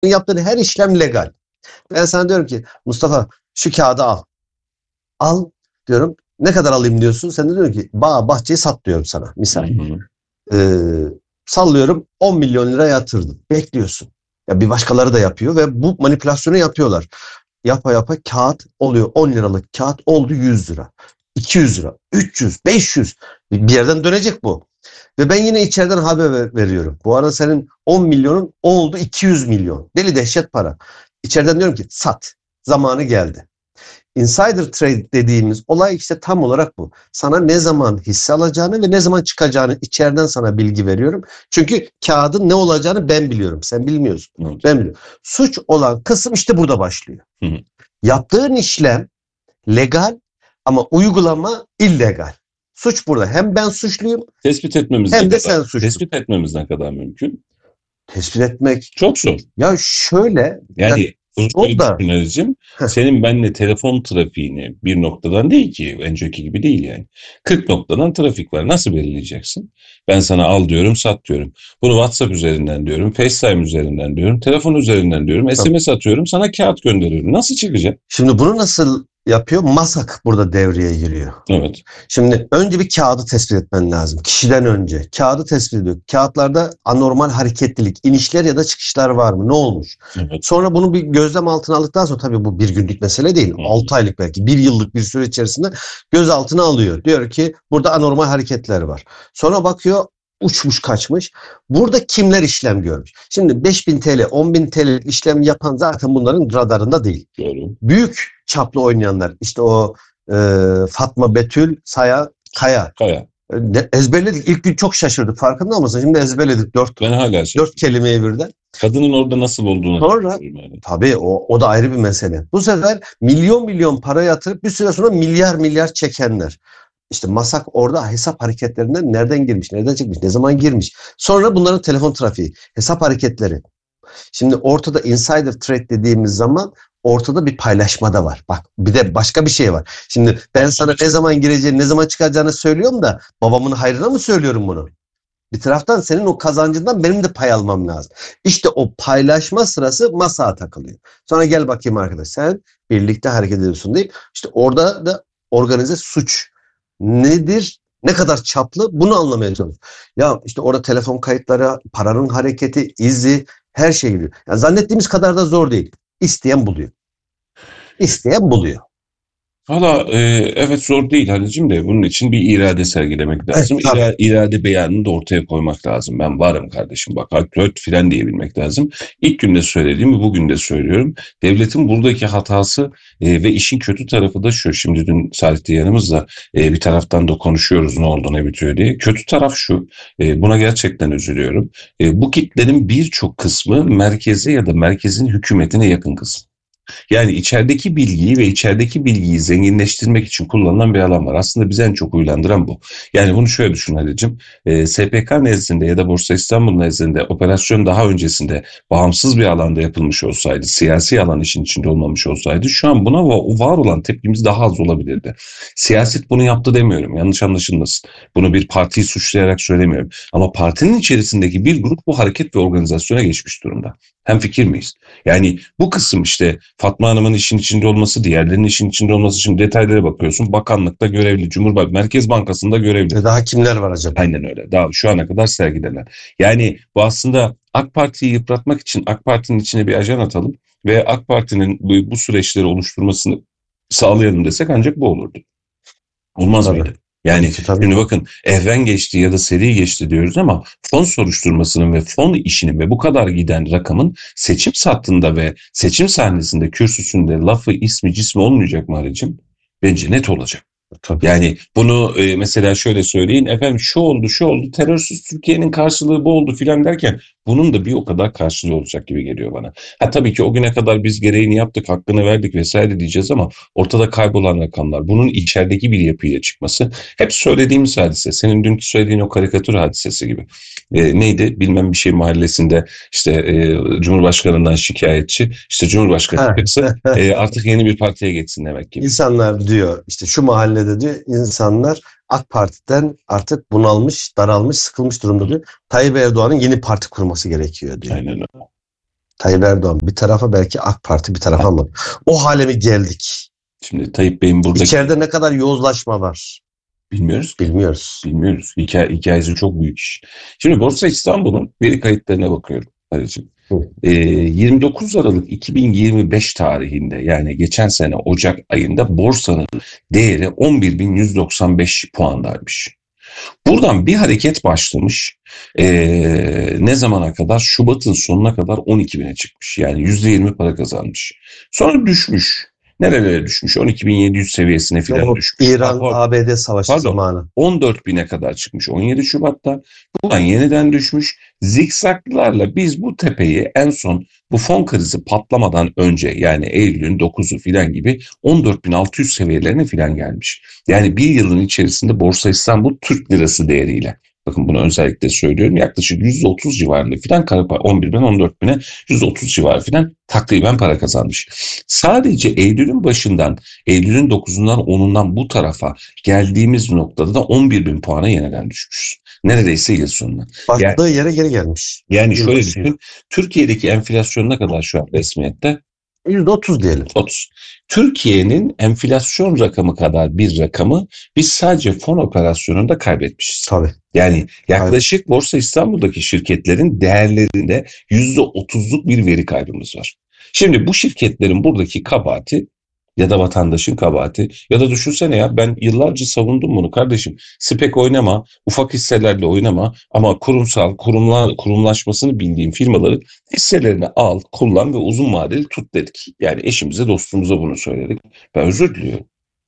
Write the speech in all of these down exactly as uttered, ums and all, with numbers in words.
yaptığın her işlem legal. Ben sana diyorum ki Mustafa şu kağıdı al. Al diyorum. Ne kadar alayım diyorsun. Sen de diyorsun ki bağ bahçeyi sat diyorum sana. Misal. Hı hı. Ee, sallıyorum on milyon lira yatırdım. Bekliyorsun. Ya bir başkaları da yapıyor ve bu manipülasyonu yapıyorlar. Yapa yapa kağıt oluyor. on liralık kağıt oldu yüz lira. iki yüz lira. üç yüz, beş yüz. Bir yerden dönecek bu. Ve ben yine içeriden haber ver- veriyorum. Bu arada senin on milyonun oldu iki yüz milyon. Deli dehşet para. İçeriden diyorum ki sat. Zamanı geldi. Insider trade dediğimiz olay işte tam olarak bu. Sana ne zaman hisse alacağını ve ne zaman çıkacağını içeriden sana bilgi veriyorum. Çünkü kağıdın ne olacağını ben biliyorum. Sen bilmiyorsun. Evet. Ben biliyorum. Suç olan kısım işte burada başlıyor. Hı hı. Yaptığın işlem legal ama uygulama illegal. Suç burada. Hem ben suçluyum Tespit etmemiz hem ne de kadar? sen suçlusun. Tespit etmemiz ne kadar mümkün? Tespit etmek Çok zor. ya şöyle Yani bunu o şöyle da düşünelim. Heh. Senin benimle telefon trafiğini bir noktadan değil ki, önceki gibi değil yani. kırk noktadan trafik var. Nasıl belirleyeceksin? Ben sana al diyorum, sat diyorum. Bunu WhatsApp üzerinden diyorum, FaceTime üzerinden diyorum, telefon üzerinden diyorum, S M S atıyorum, sana kağıt gönderiyorum. Nasıl çıkacak? Şimdi bunu nasıl yapıyor? MASAK burada devreye giriyor. Evet. Şimdi önce bir kağıdı tespit etmen lazım. Kişiden önce. Kağıdı tespit ediyor. Kağıtlarda anormal hareketlilik, inişler ya da çıkışlar var mı? Ne olmuş? Evet. Sonra bunu bir gözlem altına aldıktan sonra tabii bu bir günlük mesele değil. Hı. altı aylık belki bir yıllık bir süre içerisinde gözaltına alıyor. Diyor ki burada anormal hareketler var. Sonra bakıyor uçmuş kaçmış. Burada kimler işlem görmüş? Şimdi beş bin T L, on bin T L işlem yapan zaten bunların radarında değil. Doğru. Büyük çaplı oynayanlar işte o e, Fatma Betül Saya Kaya. Kaya. E, ezberledik. İlk gün çok şaşırdık. Farkında mısın? Şimdi ezberledik dört, Ben hala şey. dört kelimeyi birden. Kadının orada nasıl olduğunu. Sonra yani. Tabii o, o da ayrı bir mesele. Bu sefer milyon milyon para yatırıp bir süre sonra milyar milyar çekenler. İşte MASAK orada hesap hareketlerinden nereden girmiş, nereden çıkmış, ne zaman girmiş. Sonra bunların telefon trafiği, hesap hareketleri. Şimdi ortada insider trade dediğimiz zaman ortada bir paylaşma da var. Bak bir de başka bir şey var. Şimdi ben sana ne zaman gireceğini, ne zaman çıkacağını söylüyorum da babamın hayrına mı söylüyorum bunu? Bir taraftan senin o kazancından benim de pay almam lazım. İşte o paylaşma sırası masaya takılıyor. Sonra gel bakayım arkadaş sen birlikte hareket ediyorsun deyip işte orada da organize suç nedir? Ne kadar çaplı bunu anlamaya çalışıyoruz. Ya işte orada telefon kayıtları, paranın hareketi, izi her şey giriyor. Yani zannettiğimiz kadar da zor değil. İsteyen buluyor. İsteyen buluyor. Valla e, evet zor değil Halicim de bunun için bir irade sergilemek lazım. Evet, tabii. İra, irade beyanını da ortaya koymak lazım. Ben varım kardeşim bak dört filan diyebilmek lazım. İlk günde söylediğimi bugün de söylüyorum. Devletin buradaki hatası e, ve işin kötü tarafı da şu. Şimdi dün Salih'te yanımızda e, bir taraftan da konuşuyoruz ne oldu ne bitiyor diye. Kötü taraf şu. E, buna gerçekten üzülüyorum. E, bu kitlerin birçok kısmı merkeze ya da merkezin hükümetine yakın kısım. Yani içerideki bilgiyi ve içerideki bilgiyi zenginleştirmek için kullanılan bir alan var. Aslında bizi en çok uylandıran bu. Yani bunu şöyle düşün Halicim. E, S P K nezdinde ya da Borsa İstanbul nezdinde operasyon daha öncesinde bağımsız bir alanda yapılmış olsaydı, siyasi alan işin içinde olmamış olsaydı şu an buna var olan tepkimiz daha az olabilirdi. Siyaset bunu yaptı demiyorum. Yanlış anlaşılmasın. Bunu bir partiyi suçlayarak söylemiyorum. Ama partinin içerisindeki bir grup bu hareket ve organizasyona geçmiş durumda. Hemfikir miyiz? Yani bu kısım işte Fatma Hanım'ın işin içinde olması, diğerlerinin işin içinde olması için detaylara bakıyorsun. Bakanlıkta görevli, Cumhurbaşkanı Merkez Bankası'nda görevli. Ve daha kimler var acaba? Aynen öyle. Daha şu ana kadar sergilenen. Yani bu aslında AK Parti'yi yıpratmak için AK Parti'nin içine bir ajan atalım ve AK Parti'nin bu, bu süreçleri oluşturmasını sağlayalım desek ancak bu olurdu. Olmaz Tabii. mıydı? Yani Tabii ki, tabii. şimdi bakın ehven geçti ya da seri geçti diyoruz ama fon soruşturmasının ve fon işinin ve bu kadar giden rakamın seçim sattığında ve seçim sahnesinde kürsüsünde lafı ismi cismi olmayacak mı Halicim? Bence net olacak. Tabii. Yani bunu e, mesela şöyle söyleyin efendim şu oldu şu oldu terörsüz Türkiye'nin karşılığı bu oldu filan derken bunun da bir o kadar karşılığı olacak gibi geliyor bana. Ha tabii ki o güne kadar biz gereğini yaptık hakkını verdik vesaire diyeceğiz ama ortada kaybolan rakamlar bunun içerideki bir yapıyla çıkması hep söylediğimiz hadise senin dünkü söylediğin o karikatür hadisesi gibi. E, neydi bilmem bir şey mahallesinde işte e, Cumhurbaşkanı'ndan şikayetçi işte Cumhurbaşkanı çıksa e, artık yeni bir partiye geçsin demek gibi. İnsanlar diyor işte şu mahallede diyor insanlar AK Parti'den artık bunalmış, daralmış, sıkılmış durumda diyor. Tayyip Erdoğan'ın yeni parti kurması gerekiyor diyor. Aynen öyle. Tayyip Erdoğan bir tarafa, belki AK Parti bir tarafa mı? O hale mi geldik? Şimdi Tayyip Bey'in buradaki... İçeride ne kadar yozlaşma var? Bilmiyoruz. Bilmiyoruz. Bilmiyoruz. Hikaye, hikayesi çok büyük iş. Şimdi Borsa İstanbul'un veri kayıtlarına bakıyorum. Ee, yirmi dokuz Aralık iki bin yirmi beş tarihinde, yani geçen sene Ocak ayında borsanın değeri on bir bin yüz doksan beş puandaymış. Buradan bir hareket başlamış. Ee, ne zamana kadar? Şubat'ın sonuna kadar on iki bine çıkmış. Yani yüzde yirmi para kazanmış. Sonra düşmüş. Nerelere düşmüş? on iki bin yedi yüz seviyesine falan düşmüş. İran-A B D savaşı Pardon, zamanı. on dört bine kadar çıkmış on yedi Şubat'ta. Buradan yeniden düşmüş. Zikzaklarla biz bu tepeyi en son bu fon krizi patlamadan önce, yani Eylül'ün dokuzu filan gibi on dört bin altı yüz seviyelerine filan gelmiş. Yani bir yılın içerisinde Borsa İstanbul Türk lirası değeriyle, bakın bunu özellikle söylüyorum, yaklaşık yüzde otuz civarında filan, on birden on dört bine yüzde otuz civarı filan takriben para kazanmış. Sadece Eylül'ün başından, Eylül'ün dokuzundan onundan bu tarafa geldiğimiz noktada da on bir bin puana yeniden düşmüş. Neredeyse yıl sonuna. Baktığı Yani, yere geri gelmiş. Yani şöyle düşün, Türkiye'deki enflasyon ne kadar şu an resmiyette? yüzde otuz diyelim. otuz. Türkiye'nin enflasyon rakamı kadar bir rakamı biz sadece fon operasyonunda kaybetmişiz. Tabii. Yani yaklaşık Borsa İstanbul'daki şirketlerin değerlerinde yüzde otuzluk bir veri kaybımız var. Şimdi bu şirketlerin buradaki kabahati ya da vatandaşın kabahati, ya da düşünsene ya, ben yıllarca savundum bunu kardeşim. Spek oynama, ufak hisselerle oynama, ama kurumsal, kurumlar, kurumlaşmasını bildiğin firmaların hisselerini al, kullan ve uzun vadeli tut dedik. Yani eşimize, dostumuza bunu söyledik. Ben özür diliyorum.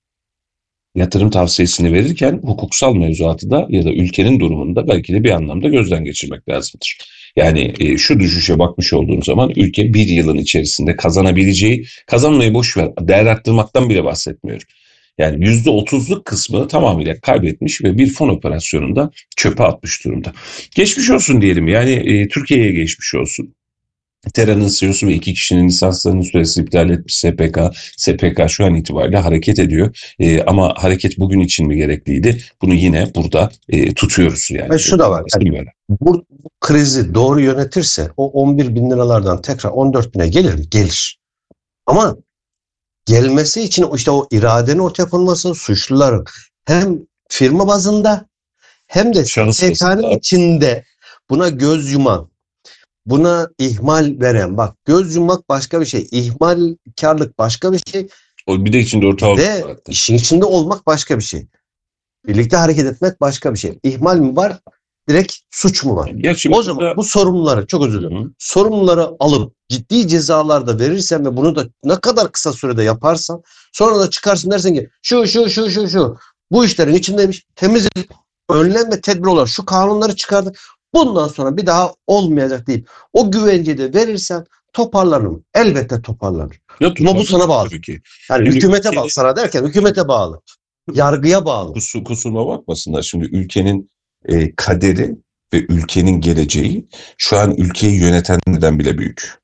Yatırım tavsiyesini verirken hukuksal mevzuatı da ya da ülkenin durumunda belki de bir anlamda gözden geçirmek lazımdır. Yani e, şu düşüşe bakmış olduğun zaman ülke bir yılın içerisinde kazanabileceği, kazanmayı boş ver, değer arttırmaktan bile bahsetmiyorum. Yani yüzde otuzluk kısmını tamamıyla kaybetmiş ve bir fon operasyonunda çöpe atmış durumda. Geçmiş olsun diyelim, yani e, Türkiye'ye geçmiş olsun. Tera'nın C E O'su ve iki kişinin lisanslarının süresi iptal etmiş S P K. S P K şu an itibariyle hareket ediyor. E, ama hareket bugün için mi gerekliydi? Bunu yine burada e, tutuyoruz. Yani. Ve şu da var. Yani, bu, bu krizi doğru yönetirse o on bir bin liralardan tekrar on dört bine gelir mi? Gelir. Ama gelmesi için işte o iradenin ortaya konması, suçluların hem firma bazında hem de S P K'nın içinde buna göz yuman, buna ihmal veren, bak göz yummak başka bir şey, ihmalkarlık başka bir şey. O bir de içinde ortağı ve işin içinde olmak başka bir şey. Birlikte hareket etmek başka bir şey. İhmal mi var, direkt suç mu var? O zaman da... bu sorumluları, çok özür dilerim, Hı. sorumluları alıp ciddi cezalar da verirsen ve bunu da ne kadar kısa sürede yaparsan, sonra da çıkarsın dersin ki şu şu şu şu şu bu işlerin içindeymiş, temizlik, önlem ve tedbir olarak şu kanunları çıkardık. Bundan sonra bir daha olmayacak deyip o güvenceyi de verirsen toparlanır mı? Elbette toparlanır. Ya, Ama bu sana bağlı. Ki. Yani Şimdi hükümete ülkenin... bağlı. Sana derken hükümete bağlı. Yargıya bağlı. Kus, kusuruma bakmasınlar. Şimdi ülkenin e, kaderi ve ülkenin geleceği şu an ülkeyi yönetenlerden bile büyük.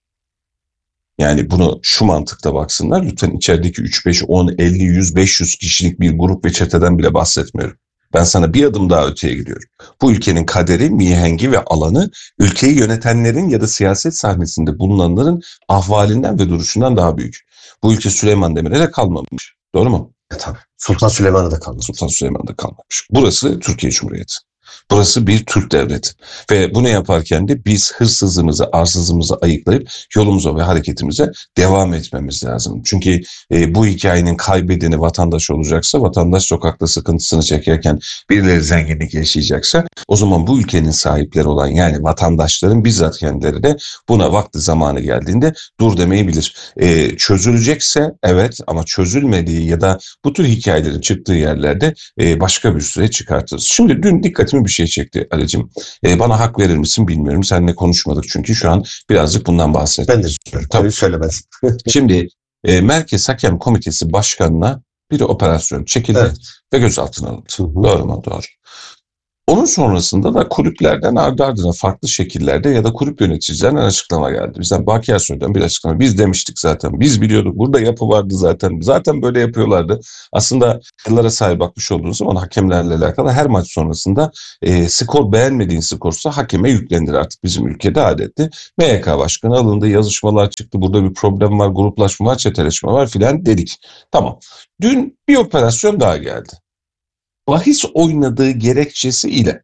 Yani bunu şu mantıkta baksınlar. Lütfen içerideki üç, beş, on, elli, yüz, beş yüz kişilik bir grup ve çeteden bile bahsetmiyorum. Ben sana bir adım daha öteye gidiyorum. Bu ülkenin kaderi, mihengi ve alanı ülkeyi yönetenlerin ya da siyaset sahnesinde bulunanların ahvalinden ve duruşundan daha büyük. Bu ülke Süleyman Demirel'e kalmamış. Doğru mu? E, tabii. Sultan Süleyman'a da kalmamış. Sultan Süleyman'a da kalmamış. Burası Türkiye Cumhuriyeti. Burası bir Türk devleti ve bunu yaparken de biz hırsızımızı, arsızımızı ayıklayıp yolumuza ve hareketimize devam etmemiz lazım. Çünkü e, bu hikayenin kaybedeni vatandaş olacaksa, vatandaş sokakta sıkıntısını çekerken birileri zenginlik yaşayacaksa, o zaman bu ülkenin sahipleri olan, yani vatandaşların bizzat kendileri de buna vakti zamanı geldiğinde dur demeyi bilir. E, çözülecekse evet, ama çözülmediği ya da bu tür hikayelerin çıktığı yerlerde e, başka bir süre çıkartırız. Şimdi dün dikkatimi bir şey çekti Ali'cim. Ee, bana hak verir misin bilmiyorum. Seninle konuşmadık çünkü şu an birazcık bundan bahsettim. Ben de tabii söylemez. Şimdi e, Merkez Hakem Komitesi Başkanı'na bir operasyon çekildi, evet, ve gözaltına alındı. Hı hı. Doğru mu? Doğru. Onun sonrasında da kulüplerden ardı ardına farklı şekillerde ya da kulüp yöneticilerinden açıklama geldi. Bizden Baki Ersoy'dan bir açıklama. Biz demiştik zaten. Biz biliyorduk. Burada yapı vardı zaten. Zaten böyle yapıyorlardı. Aslında yıllara sahip bakmış olduğunuz zaman hakemlerle alakalı her maç sonrasında e, skor beğenmediğin skorsa hakeme yüklenir artık bizim ülkede adetti. M Y K başkanı alındı. Yazışmalar çıktı. Burada bir problem var. Gruplaşma var. Çeteleşme var filan dedik. Tamam. Dün bir operasyon daha geldi. Bahis oynadığı gerekçesiyle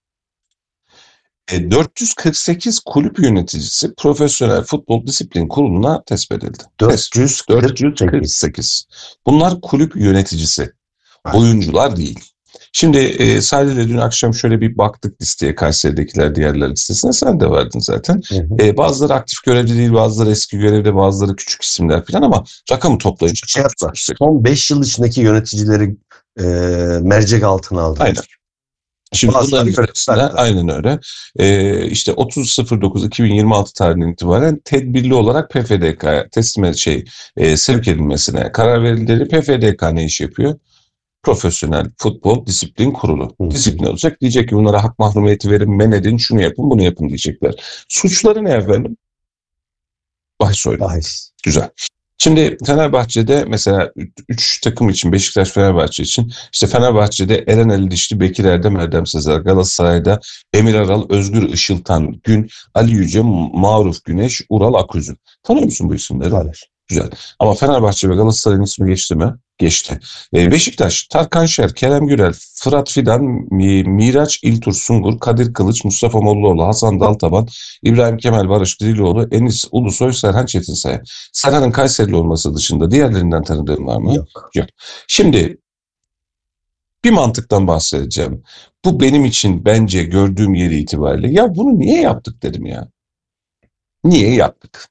e, dört yüz kırk sekiz kulüp yöneticisi Profesyonel Futbol Disiplin Kurulu'na tespit edildi. dört yüz kırk dört yüz kırk sekiz. Bunlar kulüp yöneticisi. Oyuncular değil. Şimdi e, sadece dün akşam şöyle bir baktık listeye, Kayseri'dekiler diğerler listesine, sen de vardın zaten. Hı hı. E, bazıları aktif görevli değil, bazıları eski görevde, bazıları küçük isimler falan ama rakamı toplayınca şey yaptılar. Son beş yıl içindeki yöneticileri e, mercek altına aldılar. Aynen. Şimdi bunların içerisinde aynen öyle. Ee, işte otuz dokuz iki bin yirmi altı tarihinden itibaren tedbirli olarak P F D K'ya teslim şey e, sevk edilmesine karar verildi. P F D K ne iş yapıyor? Profesyonel Futbol Disiplin Kurulu. Hı. Disiplin olacak. Diyecek ki bunlara hak mahrumiyeti verin, men edin, şunu yapın, bunu yapın diyecekler. Suçları ne efendim? Bahis oyunu. Bahis. Güzel. Şimdi Fenerbahçe'de mesela üç takım için, Beşiktaş, Fenerbahçe için işte Fenerbahçe'de Eren Ali Dişli, Bekir Erdem, Erdem Sezer, Galatasaray'da Emir Aral, Özgür Işıltan Gün, Ali Yüce, Maruf Güneş, Ural Aküzün. Tanıyor musun bu isimleri? Hayır. Güzel. Ama Fenerbahçe ve Galatasaray'ın ismi geçti mi? Geçti. Ee, Beşiktaş, Tarkan Şer, Kerem Gürel, Fırat Fidan, Miraç İltur Sungur, Kadir Kılıç, Mustafa Mollaoğlu, Hasan Daltaban, İbrahim Kemal Barış Dililoğlu, Enis Ulusoy, Serhan Çetinsaya. Serhan'ın Kayserili olması dışında diğerlerinden tanıdığın var mı? Yok. Yok. Şimdi bir mantıktan bahsedeceğim. Bu benim için bence gördüğüm yeri itibariyle ya bunu niye yaptık dedim ya. Niye yaptık?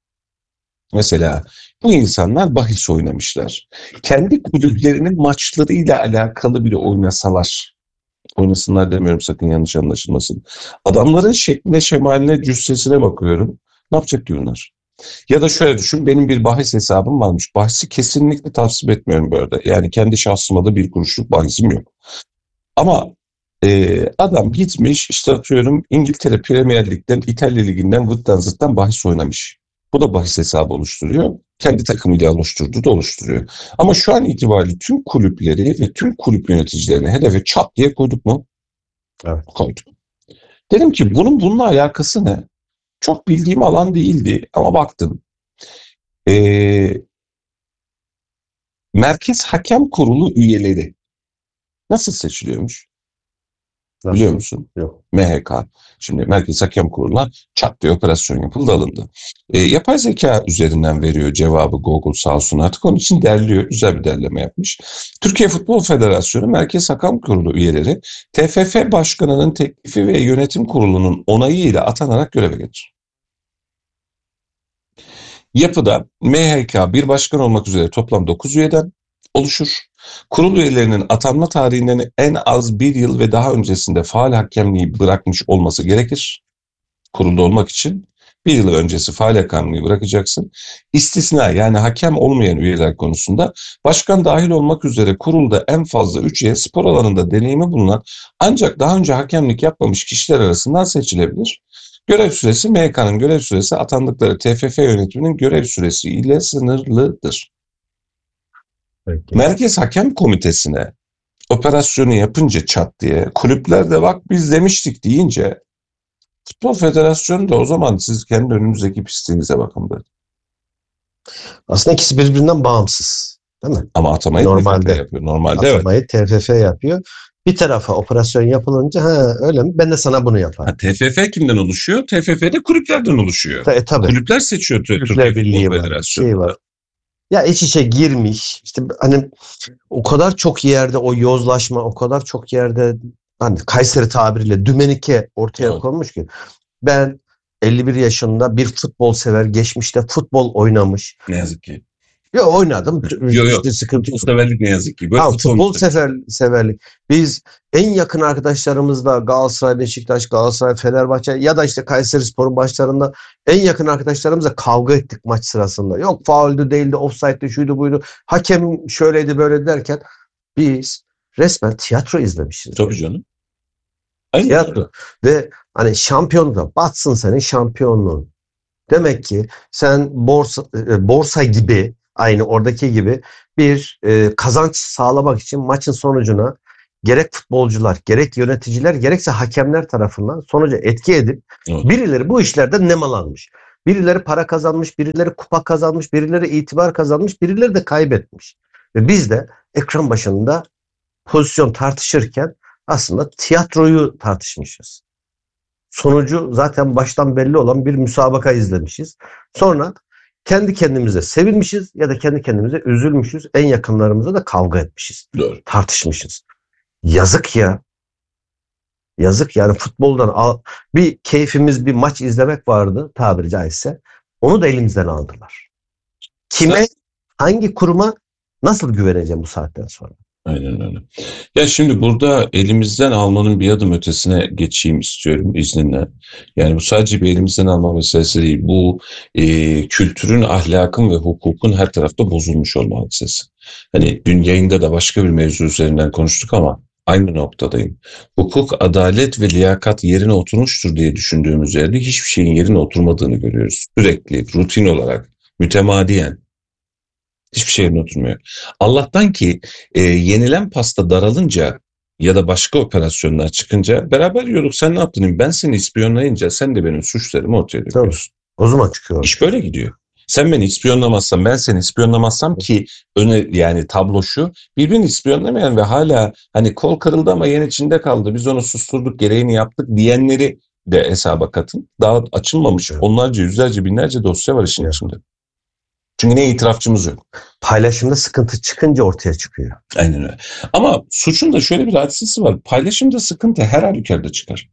Mesela bu insanlar bahis oynamışlar. Kendi kulüplerinin maçlarıyla alakalı bile oynasalar, oynasınlar demiyorum sakın yanlış anlaşılmasın. Adamların şekline, şemaline, cüssesine bakıyorum. Ne yapacak ki bunlar? Ya da şöyle düşün, benim bir bahis hesabım varmış. Bahisi kesinlikle tavsiye etmiyorum bu arada. Yani kendi şahsıma da bir kuruşluk bahisim yok. Ama e, adam gitmiş işte atıyorum İngiltere Premier Lig'den, İtalya Ligi'nden, vıttan zıttan bahis oynamış. Bu da bahis hesabı oluşturuyor. Kendi takımıyla oluşturduğu da oluşturuyor. Ama şu an itibariyle tüm kulüpleri ve tüm kulüp yöneticilerini hedefe çat diye koyduk mu? Evet. Koyduk. Dedim ki bunun bununla alakası ne? Çok bildiğim alan değildi ama baktım. Ee, Merkez Hakem Kurulu üyeleri nasıl seçiliyormuş? Nasıl? Biliyor musun? Yok. M H K. Şimdi Merkez Hakem Kurulu'na çat diye operasyon yapıldı, alındı. E, yapay zeka üzerinden veriyor cevabı Google sağ olsun, artık onun için derliyor. Güzel bir derleme yapmış. Türkiye Futbol Federasyonu Merkez Hakem Kurulu üyeleri T F F Başkanı'nın teklifi ve yönetim kurulunun onayıyla atanarak göreve geçer. Yapıda M H K bir başkan olmak üzere toplam dokuz üyeden oluşur. Kurul üyelerinin atanma tarihinden en az bir yıl ve daha öncesinde faal hakemliği bırakmış olması gerekir. Kurulda olmak için bir yıl öncesi faal hakemliği bırakacaksın. İstisna yani hakem olmayan üyeler konusunda başkan dahil olmak üzere kurulda en fazla üç üye spor alanında deneyimi bulunan ancak daha önce hakemlik yapmamış kişiler arasından seçilebilir. Görev süresi M H K'nın görev süresi atandıkları T F F yönetiminin görev süresi ile sınırlıdır. Peki. Merkez Hakem Komitesi'ne operasyonu yapınca çat diye kulüpler de bak biz demiştik deyince Futbol Federasyonu da o zaman siz kendi önünüzdeki pisliğinize bakın dedi. Aslında ikisi birbirinden bağımsız. Değil mi? Ama atamayı Normalde T F F yapıyor. Normalde atamayı evet. T F F yapıyor. Bir tarafa operasyon yapılınca ha öyle mi? Ben de sana bunu yaparım. Ha, T F F kimden oluşuyor? T F F de kulüplerden oluşuyor. E, tabii. Kulüpler seçiyor Kulüpler Birliği var. Şey var. Ya iç içe girmiş. İşte hani o kadar çok yerde o yozlaşma, o kadar çok yerde hani Kayseri tabiriyle dümenike ortaya evet. konmuş ki. Ben elli bir yaşında bir futbol sever, geçmişte futbol oynamış. Ne yazık ki. Yok oynadım. Yok yok. Sıkıntı yok. Severlik ne yazık ki. Ha, futbol sefer, severlik. Biz en yakın arkadaşlarımızla Galatasaray, Beşiktaş, Galatasaray, Fenerbahçe ya da işte Kayserispor'un başlarında en yakın arkadaşlarımızla kavga ettik maç sırasında. Yok fauldü değildi, offside'di, şuydu buydu. Hakem şöyleydi böyle derken biz resmen tiyatro izlemişiz. Tabii canım. Aynen. Tiyatro. Ve hani şampiyonluk, batsın senin şampiyonluğun. Demek ki sen borsa e, borsa gibi, aynı oradaki gibi bir e, kazanç sağlamak için maçın sonucuna gerek futbolcular, gerek yöneticiler, gerekse hakemler tarafından sonuca etki edip Evet. birileri bu işlerden nemalanmış. Birileri para kazanmış, birileri kupa kazanmış, birileri itibar kazanmış, birileri de kaybetmiş. Ve biz de ekran başında pozisyon tartışırken aslında tiyatroyu tartışmışız. Sonucu zaten baştan belli olan bir müsabaka izlemişiz. Sonra kendi kendimize sevinmişiz ya da kendi kendimize üzülmüşüz. En yakınlarımıza da kavga etmişiz. Doğru. Tartışmışız. Yazık ya. Yazık yani futboldan al, bir keyfimiz bir maç izlemek vardı tabiri caizse. Onu da elimizden aldılar. Kime, hangi kuruma nasıl güveneceğim bu saatten sonra? Aynen öyle. Ya şimdi burada elimizden almanın bir adım ötesine geçeyim istiyorum izninle. Yani bu sadece bir elimizden alma meselesi değil. Bu e, kültürün, ahlakın ve hukukun her tarafta bozulmuş olma hadisesi. Hani dün yayında da başka bir mevzu üzerinden konuştuk ama aynı noktadayım. Hukuk, adalet ve liyakat yerine oturmuştur diye düşündüğümüz yerde hiçbir şeyin yerine oturmadığını görüyoruz. Sürekli, rutin olarak, mütemadiyen. Hiçbir şey yerine oturmuyor. Allah'tan ki e, yenilen pasta daralınca ya da başka operasyonlar çıkınca beraber yiyorduk. Sen ne yaptın? Ben seni ispiyonlayınca sen de benim suçlarımı ortaya döküyorsun. O zaman çıkıyor. İş böyle gidiyor. Sen beni ispiyonlamazsan, ben seni ispiyonlamazsam ki öne yani tablo şu, birbirini ispiyonlamayan ve hala hani kol kırıldı ama yen içinde kaldı, biz onu susturduk, gereğini yaptık diyenleri de hesaba katın. Daha açılmamış onlarca, yüzlerce, binlerce dosya var işin Evet. içinde. Çünkü ne itirafçımız yok. Paylaşımda sıkıntı çıkınca ortaya çıkıyor. Aynen öyle. Ama suçun da şöyle bir hadisesi var. Paylaşımda sıkıntı her halükarda çıkar.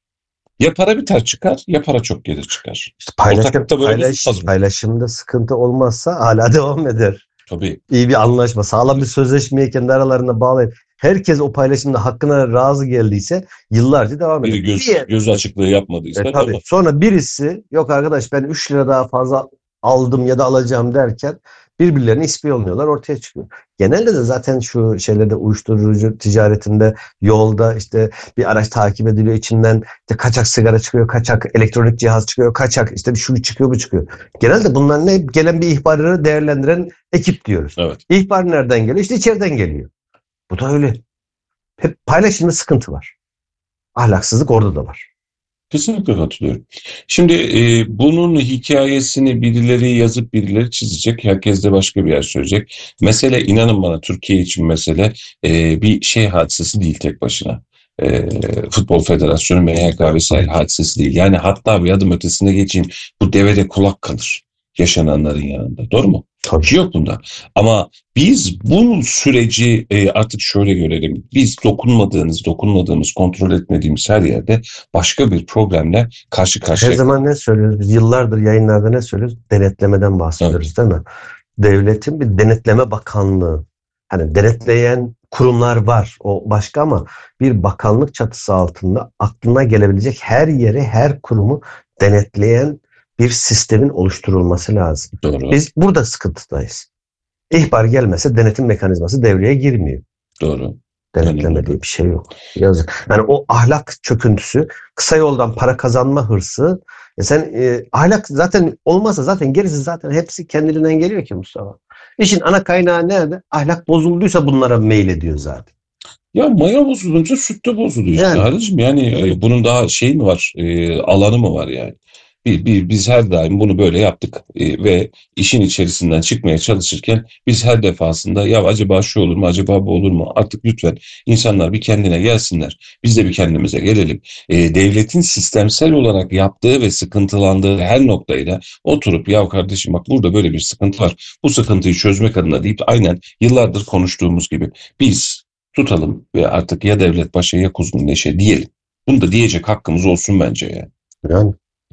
Ya para biter çıkar, ya para çok gelir çıkar. İşte paylaşım, böyle paylaş, bozulmaz mı? paylaşımda sıkıntı olmazsa hala devam eder. Tabii. İyi bir anlaşma, sağlam bir sözleşmeyi kendi aralarında bağlayıp herkes o paylaşımda hakkına razı geldiyse yıllarca devam eder. Biri göz, Diye, göz açıklığı yapmadıysa e, tabii. tamam. Sonra birisi yok arkadaş ben üç lira daha fazla aldım ya da alacağım derken birbirlerini ispiyonluyorlar ortaya çıkıyor. Genelde de zaten şu şeylerde uyuşturucu ticaretinde yolda işte bir araç takip ediliyor içinden işte kaçak sigara çıkıyor, kaçak elektronik cihaz çıkıyor, kaçak işte bir şu çıkıyor bu çıkıyor. Genelde bunlar ne gelen bir ihbarı değerlendiren ekip diyoruz. Evet. İhbar nereden geliyor? İşte içeriden geliyor. Bu da öyle. Hep paylaşımda sıkıntı var. Ahlaksızlık orada da var. Kesinlikle katılıyorum. Şimdi e, bunun hikayesini birileri yazıp birileri çizecek. Herkes de başka bir yer söyleyecek. Mesele inanın bana Türkiye için mesele e, bir şey hadisesi değil tek başına. E, Futbol Federasyonu, M H K vesaire hadisesi değil. Yani hatta bir adım ötesine geçeyim. Bu devede kulak kalır yaşananların yanında. Doğru mu? Tabii. Hiç yok bunda. Ama biz bu süreci e, artık şöyle görelim. Biz dokunmadığımız, dokunmadığımız, kontrol etmediğimiz her yerde başka bir problemle karşı karşıya. Her zaman ne söylüyoruz? Biz yıllardır yayınlarda ne söylüyoruz? Denetlemeden bahsediyoruz Evet. değil mi? Devletin bir denetleme bakanlığı. Hani denetleyen kurumlar var. O başka ama bir bakanlık çatısı altında aklına gelebilecek her yeri, her kurumu denetleyen bir sistemin oluşturulması lazım. Doğru. Biz burada sıkıntıdayız. İhbar gelmese denetim mekanizması devreye girmiyor. Doğru. Denetleme diye bir şey yok. Yazık. Yani o ahlak çöküntüsü, kısa yoldan para kazanma hırsı. E sen e, ahlak zaten olmazsa zaten gerisi zaten hepsi kendiliğinden geliyor ki Mustafa. İşin ana kaynağı nerede? Ahlak bozulduysa bunlara meylediyor zaten. Ya maya bozulunca süt de bozuluyor işte Yani. kardeşim. Yani e, bunun daha şey mi var, e, alanı mı var yani? Bir, bir, biz her daim bunu böyle yaptık E, ve işin içerisinden çıkmaya çalışırken biz her defasında ya acaba şu olur mu, acaba bu olur mu? Artık lütfen insanlar bir kendine gelsinler. Biz de bir kendimize gelelim. E, devletin sistemsel olarak yaptığı ve sıkıntılandığı her noktayla oturup ya kardeşim bak burada böyle bir sıkıntı var. Bu sıkıntıyı çözmek adına deyip aynen yıllardır konuştuğumuz gibi biz tutalım ve artık ya devlet başa ya kuzgun neşe diyelim. Bunu da diyecek hakkımız olsun bence yani. Yani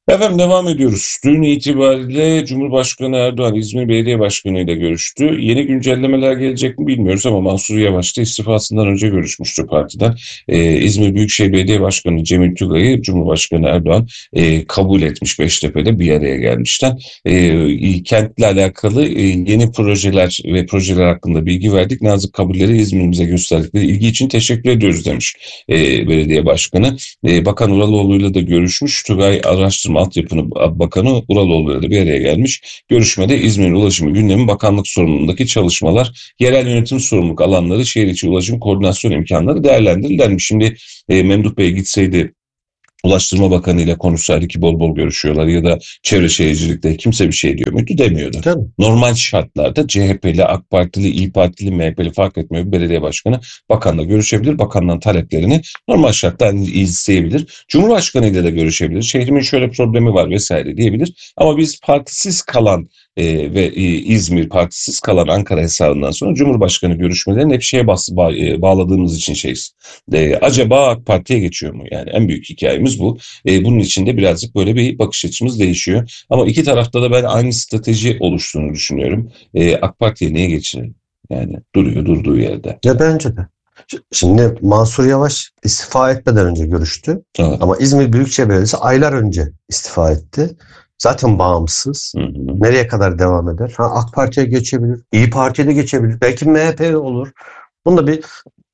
Efendim devam ediyoruz. Dün itibariyle Cumhurbaşkanı Erdoğan İzmir Belediye Başkanı ile görüştü. Yeni güncellemeler gelecek mi bilmiyoruz ama Mansur Yavaş da istifasından önce görüşmüştü partiden. Ee, İzmir Büyükşehir Belediye Başkanı Cemil Tugay'ı Cumhurbaşkanı Erdoğan e, kabul etmiş. Beştepe'de bir araya gelmişler. E, kentle alakalı e, yeni projeler ve projeler hakkında bilgi verdik. Nazik kabulleri İzmir'imize gösterdikleri ilgi için teşekkür ediyoruz demiş e, belediye başkanı. E, Bakan Uraloğlu'yla da görüşmüş. Tugay Araştırma Altyapı Bakanı Uraloğlu'yla da bir araya gelmiş. Görüşmede İzmir Ulaşımı Gündemi Bakanlık sorumluluğundaki çalışmalar, yerel yönetim sorumluluk alanları, şehir içi ulaşım koordinasyon imkanları değerlendirilmiş. Şimdi e, Memduh Bey gitseydi, Ulaştırma Bakanı ile konuşsaydı ki bol bol görüşüyorlar ya da Çevre Şehircilik'te kimse bir şey diyor muydu? Demiyordu. Tabii. Normal şartlarda C H P'li, AK Partili, İYİ Partili, M H P'li fark etmiyor. Belediye başkanı bakanla görüşebilir. Bakandan taleplerini normal şartlarda izleyebilir. Cumhurbaşkanı ile de görüşebilir. Şehrimin şöyle problemi var vesaire diyebilir. Ama biz partisiz kalan e, ve e, İzmir partisiz kalan Ankara hesabından sonra Cumhurbaşkanı görüşmelerini hep şeye bas, ba, e, bağladığımız için şeyiz. E, acaba AK Parti'ye geçiyor mu? Yani en büyük hikayemiz bu. E, bunun içinde birazcık böyle bir bakış açımız değişiyor. Ama iki tarafta da ben aynı strateji oluştuğunu düşünüyorum. E, AK Parti'ye niye geçirelim? Yani duruyor durduğu yerde. Ya bence de. Şimdi Mansur Yavaş istifa etmeden önce görüştü. Evet. Ama İzmir Büyükşehir Belediyesi aylar önce istifa etti. Zaten bağımsız. Hı hı. Nereye kadar devam eder? Ha, AK Parti'ye geçebilir. İYİ Parti'ye de geçebilir. Belki M H P olur. Bunda bir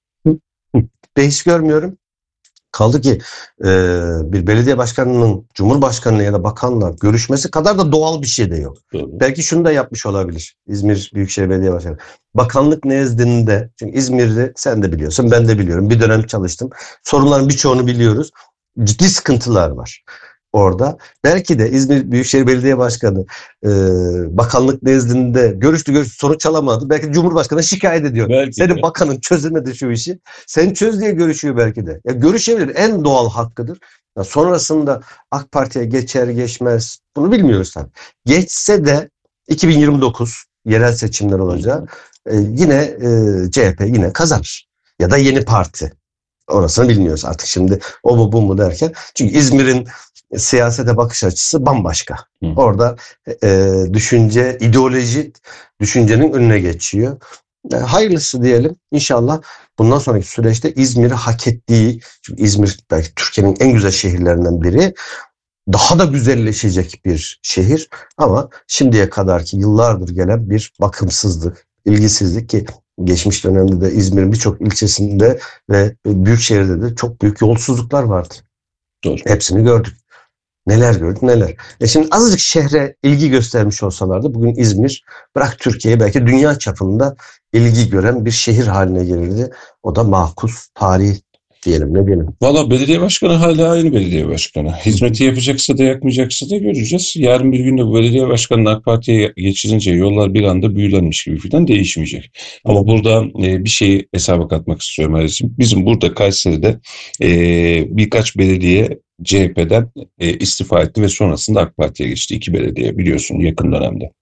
beis görmüyorum. Kaldı ki e, bir belediye başkanının Cumhurbaşkanı ya da bakanla görüşmesi kadar da doğal bir şey de yok. Doğru. Belki şunu da yapmış olabilir İzmir Büyükşehir Belediye Başkanı. Bakanlık nezdinde, çünkü İzmir'de sen de biliyorsun, ben de biliyorum. Bir dönem çalıştım. Sorunların birçoğunu biliyoruz. Ciddi sıkıntılar var orada. Belki de İzmir Büyükşehir Belediye Başkanı e, bakanlık nezdinde görüştü görüştü sonuç alamadı. Belki de Cumhurbaşkanı şikayet ediyor. Belki Senin de. bakanın çözemedi şu işi. Sen çöz diye görüşüyor belki de. Ya görüşebilir. En doğal hakkıdır. Ya sonrasında AK Parti'ye geçer geçmez bunu bilmiyoruz tabii. Geçse de iki bin yirmi dokuz yerel seçimler olacak. E, yine e, C H P yine kazanır. Ya da yeni parti. Orasını bilmiyoruz artık şimdi o mu bu mu derken. Çünkü İzmir'in siyasete bakış açısı bambaşka. Hı. Orada e, düşünce, ideoloji düşüncenin önüne geçiyor. E, hayırlısı diyelim. İnşallah bundan sonraki süreçte İzmir'i hak ettiği, çünkü İzmir belki Türkiye'nin en güzel şehirlerinden biri, daha da güzelleşecek bir şehir. Ama şimdiye kadarki yıllardır gelen bir bakımsızlık, ilgisizlik ki geçmiş dönemde de İzmir'in birçok ilçesinde ve büyük şehirde de çok büyük yolsuzluklar vardı. Doğru. Hepsini gördük. Neler gördük neler. E şimdi azıcık şehre ilgi göstermiş olsalardı bugün İzmir bırak Türkiye'ye belki dünya çapında ilgi gören bir şehir haline gelirdi. O da makus tarih diyelim ne diyelim. Valla belediye başkanı hala aynı belediye başkanı. Hizmeti yapacaksa da yapmayacaksa da göreceğiz. Yarın bir günde bu belediye başkanını AK Parti'ye geçirince yollar bir anda büyülenmiş gibi falan değişmeyecek. Ama burada e, bir şeyi hesaba katmak istiyorum Ersin. Bizim burada Kayseri'de e, birkaç belediye C H P'den e, istifa etti ve sonrasında AK Parti'ye geçti. İki belediye biliyorsun yakın dönemde.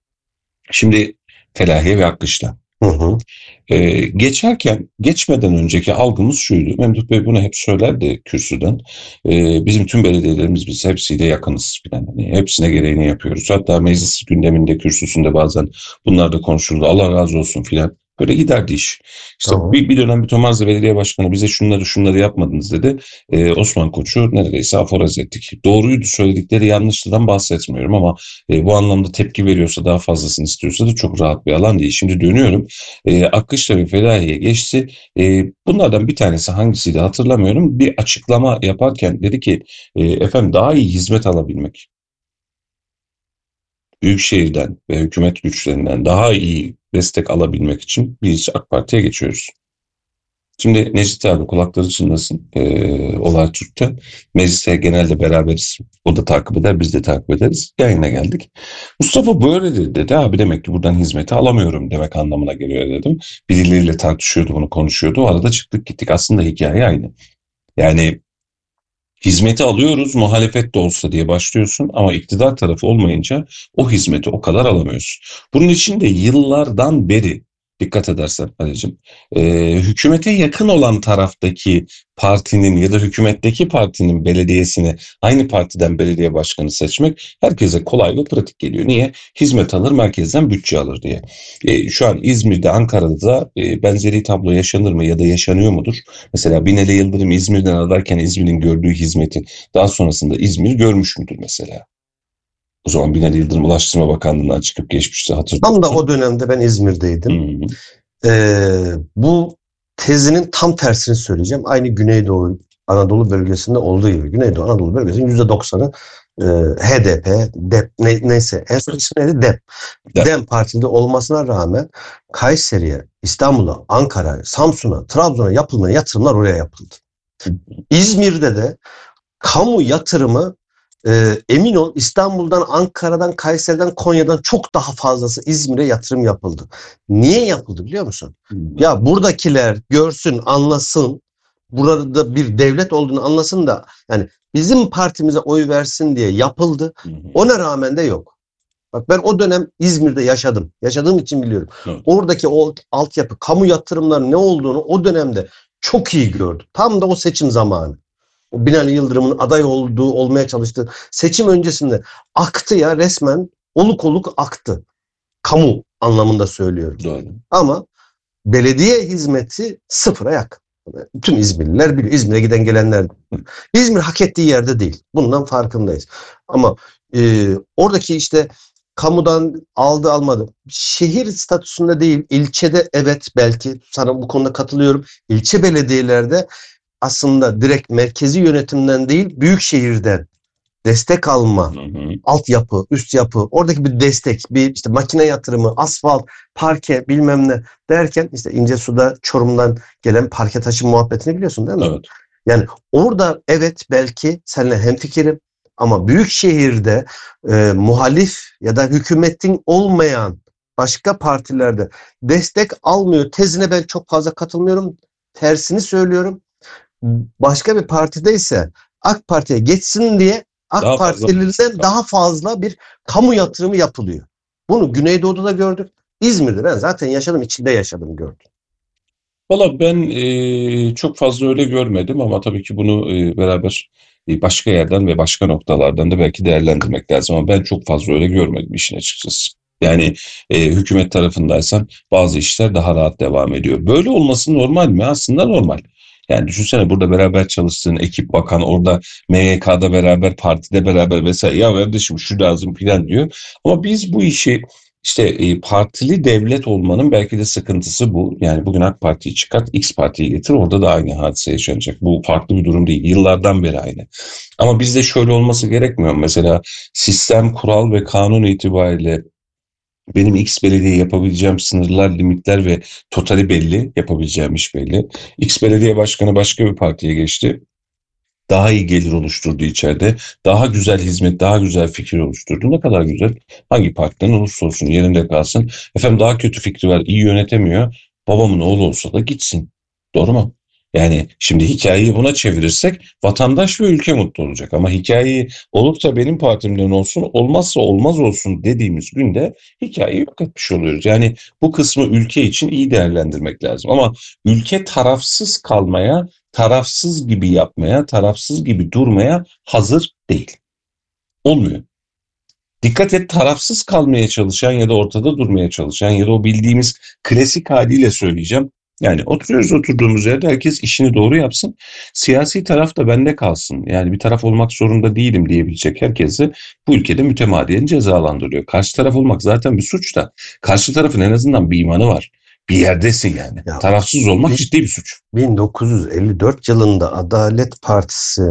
Şimdi Felahiye ve Akkışla. Hı hı. Ee, geçerken, geçmeden önceki algımız şuydu. Memduh Bey bunu hep söylerdi kürsüden. Ee, bizim tüm belediyelerimiz biz hepsiyle yakınız falan. Yani hepsine gereğini yapıyoruz. Hatta meclis gündeminde, kürsüsünde bazen bunlar da konuşuldu. Allah razı olsun filan. Böyle giderdi iş. İşte Tamam. bir, bir dönem bir Tomarza Belediye Başkanı bize şunları şunları yapmadınız dedi. Ee, Osman Koç'u neredeyse aforoz ettik. Doğruydu, söyledikleri yanlışlıdan bahsetmiyorum ama e, bu anlamda tepki veriyorsa, daha fazlasını istiyorsa da çok rahat bir alan değil. Şimdi dönüyorum. E, Akkışla ve Felahiye geçti. E, bunlardan bir tanesi hangisiydi hatırlamıyorum. Bir açıklama yaparken dedi ki e, efendim daha iyi hizmet alabilmek, Büyükşehir'den ve hükümet güçlerinden daha iyi destek alabilmek için biz AK Parti'ye geçiyoruz. Şimdi Necdet abi kulakları çınlasın. Ee, Olay Türk'te. Mecliste genelde beraberiz. O da takip eder, biz de takip ederiz. Yayına geldik. Mustafa böyle dedi, dedi. Abi demek ki buradan hizmeti alamıyorum demek anlamına geliyor dedim. Birileriyle tartışıyordu, bunu konuşuyordu. O arada çıktık gittik. Aslında hikaye aynı. Yani hizmeti alıyoruz muhalefet de olsa diye başlıyorsun ama iktidar tarafı olmayınca o hizmeti o kadar alamıyorsun. Bunun için de yıllardan beri Dikkat edersen Ali'cim. E, hükümete yakın olan taraftaki partinin ya da hükümetteki partinin belediyesini aynı partiden belediye başkanı seçmek herkese kolay ve pratik geliyor. Niye? Hizmet alır, merkezden bütçe alır diye. E, şu an İzmir'de, Ankara'da e, benzeri tablo yaşanır mı ya da yaşanıyor mudur? Mesela Binali Yıldırım İzmir'den adayken İzmir'in gördüğü hizmeti daha sonrasında İzmir görmüş müdür mesela? O zaman Binali Yıldırım Ulaştırma Bakanlığı'ndan çıkıp geçmişti, hatırlıyor Tam da musun? o dönemde ben İzmir'deydim. Hı hı. Ee, bu tezinin tam tersini söyleyeceğim. Aynı Güneydoğu Anadolu bölgesinde olduğu gibi. Güneydoğu Anadolu bölgesinin yüzde doksanı e, H D P, D E P ne, neyse en son ismi neydi? D E P. D E P. D E M partide olmasına rağmen Kayseri'ye, İstanbul'a, Ankara'ya, Samsun'a, Trabzon'a yapılmayan yatırımlar oraya yapıldı. İzmir'de de kamu yatırımı e, emin ol İstanbul'dan, Ankara'dan, Kayseri'den, Konya'dan çok daha fazlası İzmir'e yatırım yapıldı. Niye yapıldı biliyor musun? Ya buradakiler görsün, anlasın, burada bir devlet olduğunu anlasın da yani bizim partimize oy versin diye yapıldı. Ona rağmen de yok. Bak ben o dönem İzmir'de yaşadım. Yaşadığım için biliyorum. Evet. Oradaki o altyapı, kamu yatırımları ne olduğunu o dönemde çok iyi gördüm. Tam da o seçim zamanı. O Binali Yıldırım'ın aday olduğu, olmaya çalıştığı seçim öncesinde aktı ya resmen oluk oluk aktı. Kamu anlamında söylüyorum. Doğru. Ama belediye hizmeti sıfıra yakın. Tüm İzmirliler biliyor. İzmir'e giden gelenler. İzmir hak ettiği yerde değil. Bundan farkındayız. Ama e, oradaki işte kamudan aldı almadı. Şehir statüsünde değil, ilçede evet belki sana bu konuda katılıyorum. İlçe belediyelerde aslında direkt merkezi yönetimden değil, büyük şehirden destek alma, Hı hı. altyapı, üst yapı, oradaki bir destek, bir işte makine yatırımı, asfalt, parke bilmem ne derken işte İncesu'da Çorum'dan gelen parke taşı muhabbetini biliyorsun değil mi? Evet. Yani orada evet belki seninle hemfikirim ama büyük şehirde e, muhalif ya da hükümetin olmayan başka partilerde destek almıyor tezine ben çok fazla katılmıyorum. Tersini söylüyorum. Başka bir partide ise AK Parti'ye geçsin diye AK Daha fazla- Partililerden daha fazla bir kamu yatırımı yapılıyor. Bunu Güneydoğu'da da gördük. İzmir'de ben zaten yaşadım, içinde yaşadım, gördüm. Valla ben e, çok fazla öyle görmedim ama tabii ki bunu e, beraber e, başka yerden ve başka noktalardan da belki değerlendirmek lazım ama ben çok fazla öyle görmedim işin açıkçası. Yani e, hükümet tarafındaysan bazı işler daha rahat devam ediyor. Böyle olması normal mi? Aslında normal. Yani düşünsene burada beraber çalıştığın ekip, bakan, orada M Y K'da beraber, partide beraber vesaire, ya kardeşim şu lazım filan diyor. Ama biz bu işi işte e, partili devlet olmanın belki de sıkıntısı bu. Yani bugün AK Parti'yi çıkart, X Parti'yi getir, orada da aynı hadise yaşanacak. Bu farklı bir durum değil. Yıllardan beri aynı. Ama bizde şöyle olması gerekmiyor mu? Mesela sistem, kural ve kanun itibariyle benim X belediye yapabileceğim sınırlar, limitler ve totali belli, yapabileceğim iş belli. X belediye başkanı başka bir partiye geçti. Daha iyi gelir oluşturdu içeride. Daha güzel hizmet, daha güzel fikir oluşturdu. Ne kadar güzel. Hangi partiden olursa olsun yerinde kalsın. Efendim daha kötü fikri var, iyi yönetemiyor. Babamın oğlu olsa da gitsin. Doğru mu? Yani şimdi hikayeyi buna çevirirsek vatandaş ve ülke mutlu olacak. Ama hikayeyi olur da benim partimden olsun, olmazsa olmaz olsun dediğimiz günde hikayeyi yok etmiş oluyoruz. Yani bu kısmı ülke için iyi değerlendirmek lazım. Ama ülke tarafsız kalmaya, tarafsız gibi yapmaya, tarafsız gibi durmaya hazır değil. Olmuyor. Dikkat et, tarafsız kalmaya çalışan ya da ortada durmaya çalışan ya da o bildiğimiz klasik haliyle söyleyeceğim. Yani oturuyoruz oturduğumuz yerde herkes işini doğru yapsın. Siyasi taraf da bende kalsın. Yani bir taraf olmak zorunda değilim diyebilecek herkesi bu ülkede mütemadiyen cezalandırıyor. Karşı taraf olmak zaten bir suç da. Karşı tarafın en azından bir imanı var. Bir yerdesin yani. Ya, Tarafsız olmak bir- ciddi bir suç. bin dokuz yüz elli dört yılında Adalet Partisi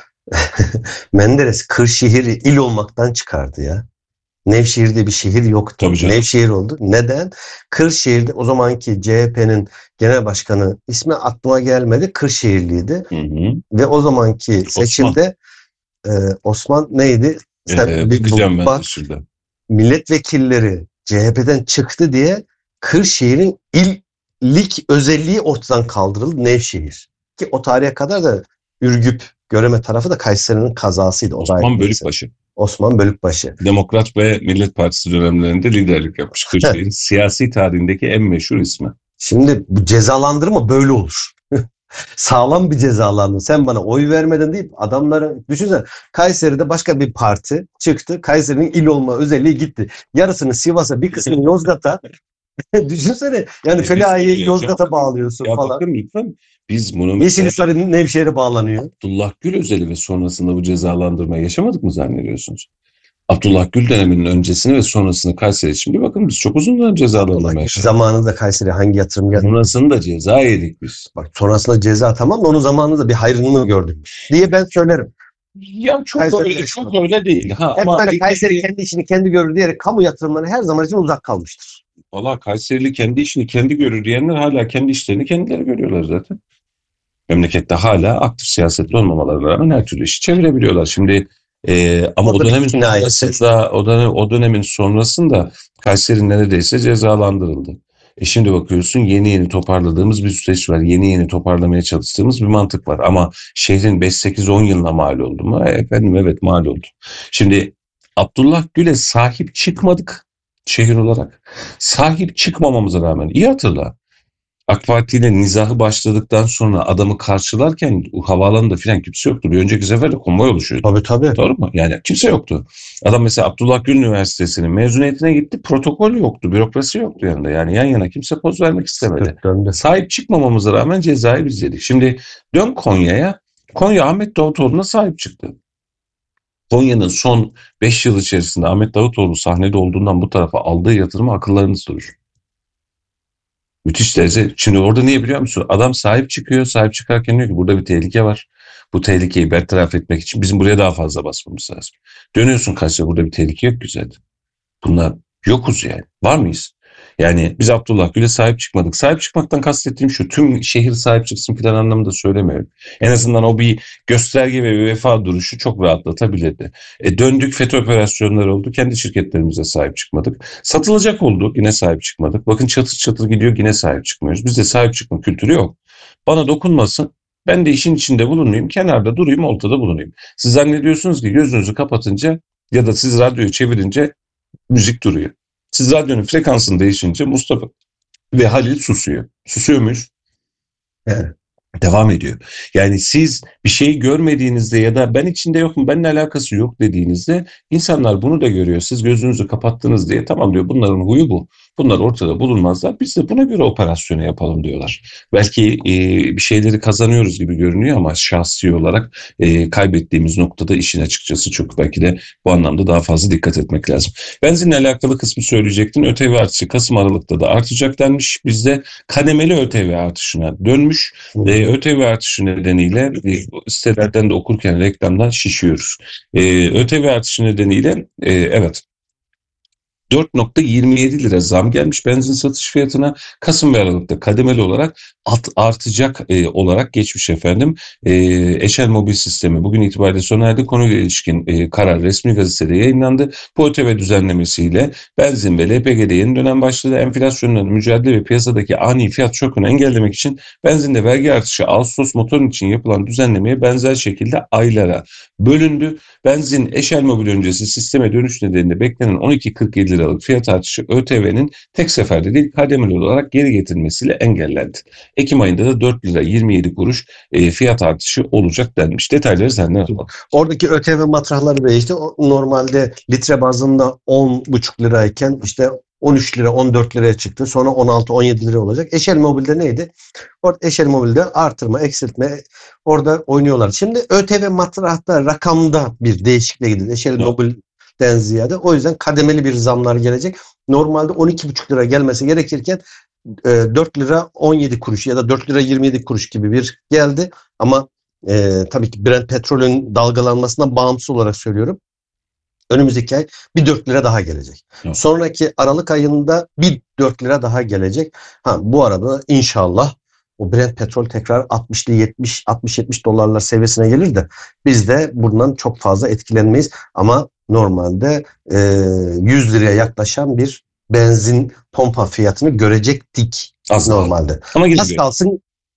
Menderes Kırşehir'i il olmaktan çıkardı ya. Nevşehir'de bir şehir yoktu. Tabii canım. Nevşehir oldu. Neden? Kırşehir'de o zamanki C H P'nin genel başkanı, ismi aklıma gelmedi, Kırşehirliydi. Hı hı. Ve o zamanki seçimde e, Osman neydi? Sen Ee, bir bakacağım bul- ben bak, de şurada. milletvekilleri C H P'den çıktı diye Kırşehir'in illik özelliği ortadan kaldırıldı, Nevşehir. Ki o tarihe kadar da Ürgüp, Göreme tarafı da Kayseri'nin kazasıydı. O da ayrı Osman bir mesele. Bölükbaşı. Osman Bölükbaşı. Demokrat ve Millet Partisi dönemlerinde liderlik yapmış. Kırşehir'in siyasi tarihindeki en meşhur ismi. Şimdi bu cezalandırma böyle olur. Sağlam bir cezalandırma. Sen bana oy vermedin deyip adamları düşünsene. Kayseri'de başka bir parti çıktı. Kayseri'nin il olma özelliği gitti. Yarısını Sivas'a, bir kısmını Yozgat'a. Düşünsene. Yani Felahi'yi Yozgat'a bağlıyorsun ya falan. bakın lütfen biz bunu Yeşilhisar'ın Nevşehir'e bağlanıyor. Abdullah Gül özeli ve sonrasında bu cezalandırmayı yaşamadık mı zannediyorsunuz? Abdullah Gül döneminin öncesini ve sonrasını Kayseri için bir bakın biz çok uzun dönem cezalandırma yaşadık. Zamanında Kayseri hangi yatırım geldi? Sonrasında ceza yedik biz. Bak sonrasında ceza tamam da onun zamanında bir hayrını gördük diye ben söylerim. Ya çok Kayseri öyle, çok öyle değil. Ha, hep ama böyle Kayseri kendi işini kendi görür diyerek kamu yatırımları her zaman için uzak kalmıştır. Valla Kayserili kendi işini kendi görür diyenler hala kendi işlerini kendileri görüyorlar zaten. Memlekette hala aktif siyasetli olmamalarına rağmen her türlü işi çevirebiliyorlar. Şimdi e, ama o, o dönemin sonrasında, o, dönem, o dönemin sonrasında Kayseri neredeyse cezalandırıldı. E şimdi bakıyorsun yeni yeni toparladığımız bir süreç var. Yeni yeni toparlamaya çalıştığımız bir mantık var. Ama şehrin beş sekiz on yılına mal oldu mu? E, efendim evet mal oldu. Şimdi Abdullah Gül'e sahip çıkmadık şehir olarak. Sahip çıkmamamıza rağmen iyi hatırla. AK Parti ile nizahı başladıktan sonra adamı karşılarken havaalanında filan kimse yoktu. Bir önceki sefer de konvoy oluşuyordu. Tabii tabii. Doğru mu? Yani kimse yoktu. Adam mesela Abdullah Gül Üniversitesi'nin mezuniyetine gitti. Protokol yoktu. Bürokrasi yoktu yanında. Yani yan yana kimse poz vermek istemedi. Sahip çıkmamamıza rağmen cezayı biz yedik. Şimdi dön Konya'ya. Konya Ahmet Davutoğlu'na sahip çıktı. Konya'nın son beş yıl içerisinde Ahmet Davutoğlu sahnede olduğundan bu tarafa aldığı yatırımı akıllarınız durur. Müthiş derece. Şimdi orada niye biliyor musun? Adam sahip çıkıyor. Sahip çıkarken diyor ki burada bir tehlike var. Bu tehlikeyi bertaraf etmek için bizim buraya daha fazla basmamız lazım. Dönüyorsun Kayseri, burada bir tehlike yok güzel. Bunlar yokuz yani. Var mıyız? Yani biz Abdullah Gül'e sahip çıkmadık. Sahip çıkmaktan kastettiğim şu, tüm şehir sahip çıksın falan anlamında söylemiyorum. En azından o bir gösterge ve bir vefa duruşu çok rahatlatabilirdi. E döndük, FETÖ operasyonları oldu. Kendi şirketlerimize sahip çıkmadık. Satılacak oldu, yine sahip çıkmadık. Bakın çatır çatır gidiyor, yine sahip çıkmıyoruz. Bizde sahip çıkma kültürü yok. Bana dokunmasın. Ben de işin içinde bulunmayayım, kenarda durayım, ortada bulunayım. Siz zannediyorsunuz ki gözünüzü kapatınca ya da siz radyoyu çevirince müzik duruyor. Siz radyonun frekansını değişince Mustafa ve Halil susuyor. Susuyor muyuz? Evet. Devam ediyor. Yani siz bir şeyi görmediğinizde ya da ben içinde yokum, benimle alakası yok dediğinizde insanlar bunu da görüyor. Siz gözünüzü kapattınız diye tamam diyor, bunların huyu bu. Bunlar ortada bulunmazlar. Biz de buna göre operasyonu yapalım diyorlar. Belki e, bir şeyleri kazanıyoruz gibi görünüyor ama şahsi olarak e, kaybettiğimiz noktada işin açıkçası çok, belki de bu anlamda daha fazla dikkat etmek lazım. Benzinle alakalı kısmı söyleyecektim. ÖTV artışı Kasım Aralık'ta da artacak denmiş. Bizde kademeli ÖTV artışına dönmüş. E, ÖTV artışı nedeniyle e, sitelerden de okurken reklamdan şişiyoruz. E, ÖTV artışı nedeniyle e, evet dört nokta yirmi yedi lira zam gelmiş benzin satış fiyatına. Kasım ve Aralık'ta kademeli olarak at, artacak e, olarak geçmiş efendim. E, Eşel Mobil Sistemi bugün itibariyle sona erdi. Konuyla ilişkin e, karar resmi gazetede yayınlandı. Bu ÖTV düzenlemesiyle benzin ve L P G'de yeni dönem başladı. Enflasyonla mücadele ve piyasadaki ani fiyat şokunu engellemek için benzinde vergi artışı Ağustos motorun için yapılan düzenlemeye benzer şekilde aylara bölündü. Benzin Eşel Mobil öncesi sisteme dönüş nedeniyle beklenen on iki kırk yedi liralık fiyat artışı ÖTV'nin tek seferde değil kademeli olarak geri getirilmesiyle engellendi. Ekim ayında da dört lira yirmi yedi kuruş e, fiyat artışı olacak denmiş. Detayları senden alalım. Oradaki ÖTV matrahları değişti. Normalde litre bazında on buçuk lirayken işte on üç lira on dört liraya çıktı. Sonra on altı on yedi lira olacak. Eşel Mobil'de neydi? Orada Eşel Mobil'de artırma, eksiltme orada oynuyorlar. Şimdi ÖTV matrahta rakamda bir değişikliğe gidiyor. Eşel Mobil'den ziyade. O yüzden kademeli bir zamlar gelecek. Normalde on iki buçuk lira gelmesi gerekirken dört lira on yedi kuruş ya da dört lira yirmi yedi kuruş gibi bir geldi. Ama e, tabii ki Brent petrolün dalgalanmasından bağımsız olarak söylüyorum. Önümüzdeki ay bir dört lira daha gelecek. Evet. Sonraki Aralık ayında bir dört lira daha gelecek. Ha, bu arada inşallah o Brent petrol tekrar altmışlı yetmiş altmış yetmiş dolarlar seviyesine gelir de biz de bundan çok fazla etkilenmeyiz. Ama normalde e, yüz liraya yaklaşan bir benzin pompa fiyatını görecektik. Az normalde. Ama az kalsın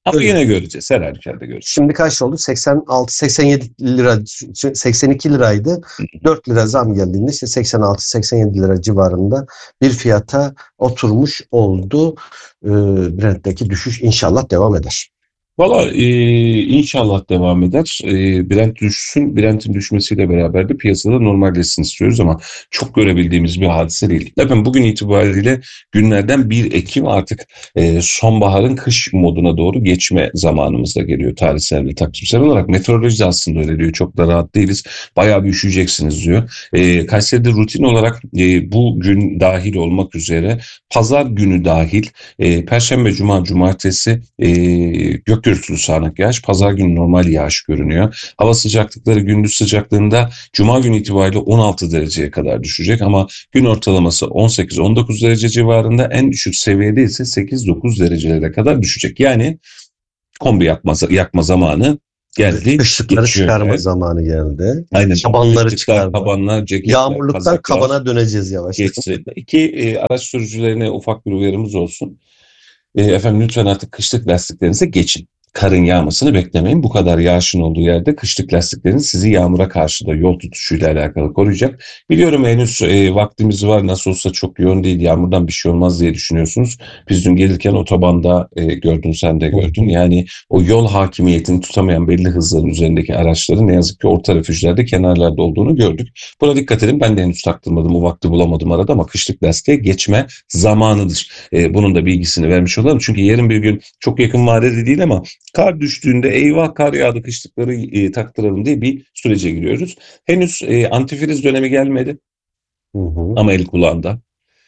Ama Öyle. yine göreceğiz. Her halükarda göreceğiz. Şimdi kaç oldu? seksen altı seksen yedi lira, seksen iki liraydı. dört lira zam geldiğinde işte seksen altı seksen yedi lira civarında bir fiyata oturmuş oldu. Ee, Brent'teki düşüş inşallah devam eder. Valla e, inşallah devam eder. E, Brent düşsün. Brent'in düşmesiyle beraber de piyasada normalleşsin istiyoruz ama çok görebildiğimiz bir hadise değil. Efendim bugün itibariyle günlerden bir Ekim artık e, sonbaharın kış moduna doğru geçme zamanımızda geliyor tarihsel ve takvimsel olarak. Meteoroloji de aslında öyle diyor. Çok da rahat değiliz. Bayağı bir üşüyeceksiniz diyor. E, Kayseri'de rutin olarak e, bu gün dahil olmak üzere pazar günü dahil e, Perşembe, Cuma, Cumartesi e, gök gürültülü sağanak yağış. Pazar günü normal yağış görünüyor. Hava sıcaklıkları gündüz sıcaklığında Cuma günü itibariyle on altı dereceye kadar düşecek ama gün ortalaması on sekiz on dokuz derece civarında, en düşük seviyede ise sekiz dokuz derecelere kadar düşecek. Yani kombi yakma, yakma zamanı geldi. Kışlıkları Geçiyor. çıkarma Evet. zamanı geldi. Aynen. Tabanları Kışlıklar, çıkarma. tabanlar, ceketler, Yağmurluktan kazaklar kabana döneceğiz yavaş. geçsin. İki e, araç sürücülerine ufak bir uyarımız olsun. E, efendim lütfen artık kışlık lastiklerinize geçin. Karın yağmasını beklemeyin. Bu kadar yağışın olduğu yerde kışlık lastikleriniz sizi yağmura karşı da yol tutuşuyla alakalı koruyacak. Biliyorum henüz e, vaktimiz var. Nasıl olsa çok yoğun değil. Yağmurdan bir şey olmaz diye düşünüyorsunuz. Biz dün gelirken otobanda e, gördün, sen de gördün. Yani o yol hakimiyetini tutamayan belli hızların üzerindeki araçların ne yazık ki orta refüjlerde, kenarlarda olduğunu gördük. Buna dikkat edin. Ben de henüz taktırmadım. O vakti bulamadım arada ama kışlık lastiğe geçme zamanıdır. E, bunun da bilgisini vermiş olalım. Çünkü yarın bir gün, çok yakın vadede değil ama kar düştüğünde eyvah kar yağdı, kışlıkları e, taktıralım diye bir sürece giriyoruz. Henüz e, antifriz dönemi gelmedi Hı hı. ama el kulağında.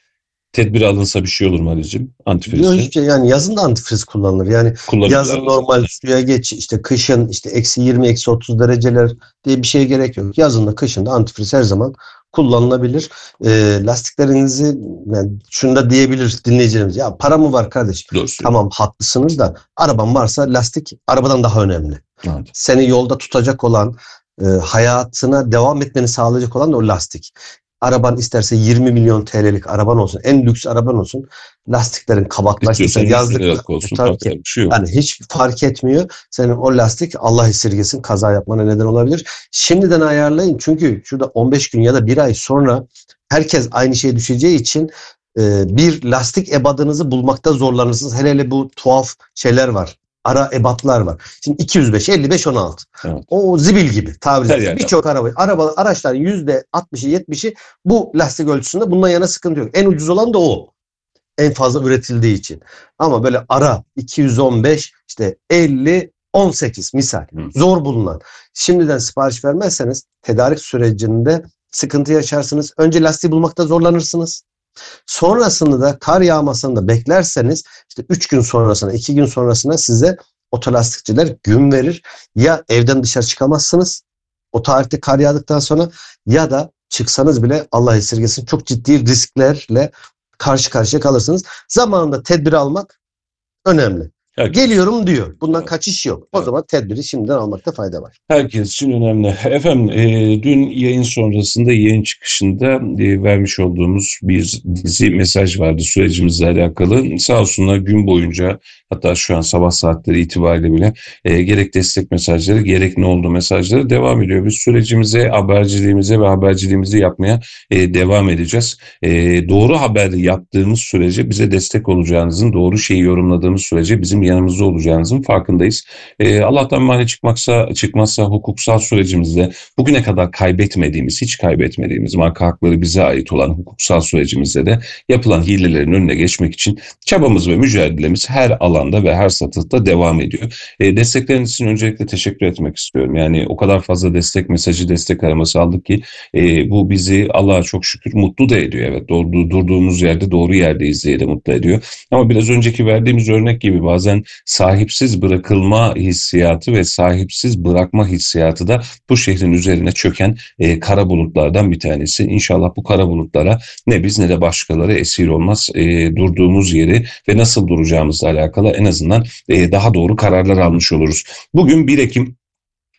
Tedbir alınsa bir şey olur mu Ali'cim? Yok, Antifrizle hiçbir şey, yani yazın da antifriz kullanılır. Yani kullanılır. yazın normal suya geç, işte kışın işte eksi yirmi eksi otuz dereceler diye bir şeye gerek yok. Yazın da kışın da antifriz her zaman kullanılabilir. E, lastiklerinizi, yani şunu da diyebilir dinleyicilerimiz. Ya para mı var kardeşim? Doğru söylüyorsun. Tamam, haklısınız da araban varsa lastik arabadan daha önemli. Evet. Seni yolda tutacak olan, e, hayatına devam etmeni sağlayacak olan da o lastik. Araban isterse yirmi milyon T L'lik araban olsun, en lüks araban olsun, lastiklerin kabaklaşması, İstiyorsan yazlık yüz liralık olsun, tabii ki. bir şey yok. Yani hiç fark etmiyor. Senin o lastik, Allah esirgesin, kaza yapmana neden olabilir. Şimdiden ayarlayın, çünkü şurada on beş gün ya da bir ay sonra herkes aynı şeye düşeceği için e, bir lastik ebadınızı bulmakta zorlanırsınız. Hele hele bu tuhaf şeyler var. Ara ebatlar var. Şimdi iki yüz beş, elli beş, on altı. Evet. O zibil gibi tabiri Her caizse. yerde. Birçok araba, araba araçların yüzde altmışı yetmişi bu lastik ölçüsünde. Bundan yana sıkıntı yok. En ucuz olan da o. En fazla üretildiği için. Ama böyle ara iki yüz on beş, işte elli, on sekiz misal. Hı. Zor bulunan. Şimdiden sipariş vermezseniz tedarik sürecinde sıkıntı yaşarsınız. Önce lastiği bulmakta zorlanırsınız. Sonrasında da kar yağmasını da beklerseniz işte üç gün sonrasına, iki gün sonrasına size otolastikçiler gün verir. Ya evden dışarı çıkamazsınız o tarihte kar yağdıktan sonra, ya da çıksanız bile Allah esirgesin çok ciddi risklerle karşı karşıya kalırsınız. Zamanında tedbir almak önemli. Herkes, Geliyorum diyor. Bundan Evet. kaçış yok. O Evet. zaman tedbiri şimdiden almakta fayda var. herkes için önemli. Efendim e, dün yayın sonrasında, yayın çıkışında e, vermiş olduğumuz bir dizi mesaj vardı sürecimizle alakalı. Sağ olsunlar gün boyunca, hatta şu an sabah saatleri itibariyle bile e, gerek destek mesajları, gerek ne oldu mesajları devam ediyor. Biz sürecimize, haberciliğimize ve haberciliğimizi yapmaya e, devam edeceğiz. E, doğru haber yaptığımız sürece bize destek olacağınızın, doğru şeyi yorumladığımız sürece bizim yanımızda olacağınızın farkındayız. E, Allah'tan mani çıkmaksa, çıkmazsa hukuksal sürecimizde bugüne kadar kaybetmediğimiz, hiç kaybetmediğimiz, marka hakları bize ait olan hukuksal sürecimizde de yapılan hilelerin önüne geçmek için çabamız ve mücadelemiz her alanda ve her satırda devam ediyor. E, destekleriniz için öncelikle teşekkür etmek istiyorum. Yani o kadar fazla destek mesajı, destek araması aldık ki e, bu bizi Allah'a çok şükür mutlu da ediyor. Evet, doğru, durduğumuz yerde doğru yerdeyiz diye de mutlu ediyor. Ama biraz önceki verdiğimiz örnek gibi bazen sahipsiz bırakılma hissiyatı ve sahipsiz bırakma hissiyatı da bu şehrin üzerine çöken e, kara bulutlardan bir tanesi. İnşallah bu kara bulutlara ne biz ne de başkaları esir olmaz. E, durduğumuz yeri ve nasıl duracağımızla alakalı en azından e, daha doğru kararlar almış oluruz. Bugün bir Ekim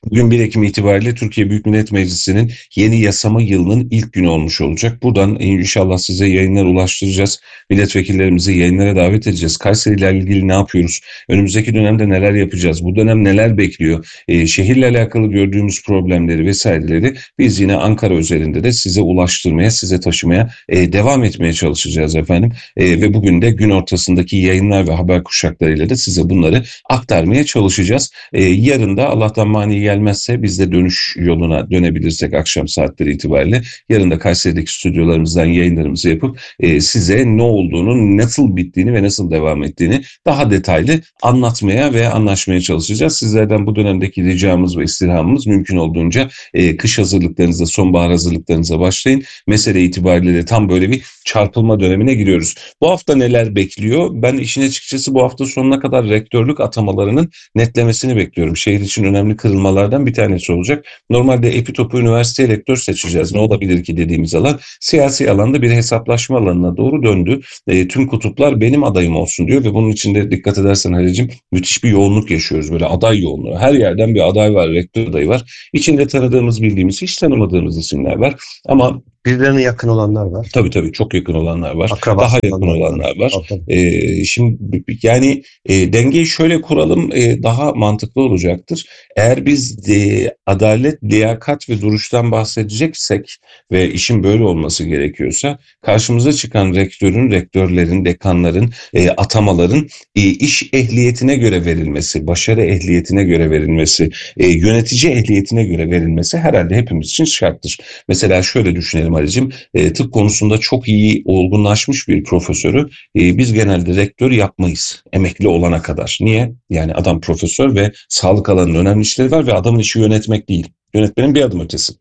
Bugün bir Ekim itibariyle Türkiye Büyük Millet Meclisi'nin yeni yasama yılının ilk günü olmuş olacak. Buradan inşallah size yayınlar ulaştıracağız. Milletvekillerimizi yayınlara davet edeceğiz. Kayseri ile ilgili ne yapıyoruz? Önümüzdeki dönemde neler yapacağız? Bu dönem neler bekliyor? Ee, şehirle alakalı gördüğümüz problemleri vesaireleri biz yine Ankara üzerinde de size ulaştırmaya, size taşımaya e, devam etmeye çalışacağız efendim. E, ve bugün de gün ortasındaki yayınlar ve haber kuşaklarıyla da size bunları aktarmaya çalışacağız. E, yarın da Allah'tan mani gelmezse biz de dönüş yoluna dönebilirsek akşam saatleri itibariyle yarın da Kayseri'deki stüdyolarımızdan yayınlarımızı yapıp e, size ne olduğunu, nasıl bittiğini ve nasıl devam ettiğini daha detaylı anlatmaya ve anlaşmaya çalışacağız. Sizlerden bu dönemdeki ricamız ve istirhamımız mümkün olduğunca e, kış hazırlıklarınıza, sonbahar hazırlıklarınıza başlayın. Mesele itibariyle de tam böyle bir çarpılma dönemine giriyoruz. Bu hafta neler bekliyor? Ben işin açıkçası bu hafta sonuna kadar rektörlük atamalarının netlemesini bekliyorum. Şehir için önemli kırılmalardan bir tanesi olacak. Normalde Epitop'u üniversiteye rektör seçeceğiz. Ne olabilir ki dediğimiz alan siyasi alanda bir hesaplaşma alanına doğru döndü. E, tüm kutuplar benim adayım olsun diyor ve bunun içinde dikkat edersen Halicim müthiş bir yoğunluk yaşıyoruz. Böyle aday yoğunluğu. Her yerden bir aday var, rektör adayı var. İçinde tanıdığımız, bildiğimiz, hiç tanımadığımız isimler var. Ama Birbirlerine yakın olanlar var. tabii tabii çok yakın olanlar var. Akrabası Daha yakın olanlar olanlar var. var. Ee, şimdi yani e, dengeyi şöyle kuralım e, daha mantıklı olacaktır. Eğer biz de, adalet, liyakat ve duruştan bahsedeceksek ve işin böyle olması gerekiyorsa karşımıza çıkan rektörün, rektörlerin, dekanların, e, atamaların e, iş ehliyetine göre verilmesi, başarı ehliyetine göre verilmesi, e, yönetici ehliyetine göre verilmesi herhalde hepimiz için şarttır. Mesela şöyle düşünelim Ali'cim, e, tıp konusunda çok iyi olgunlaşmış bir profesörü e, biz genelde rektör yapmayız emekli olana kadar. Niye? Yani adam profesör ve sağlık alanının önemli işleri var ve adamın işi yönetmek değil. Yönetmenin bir adım ötesi.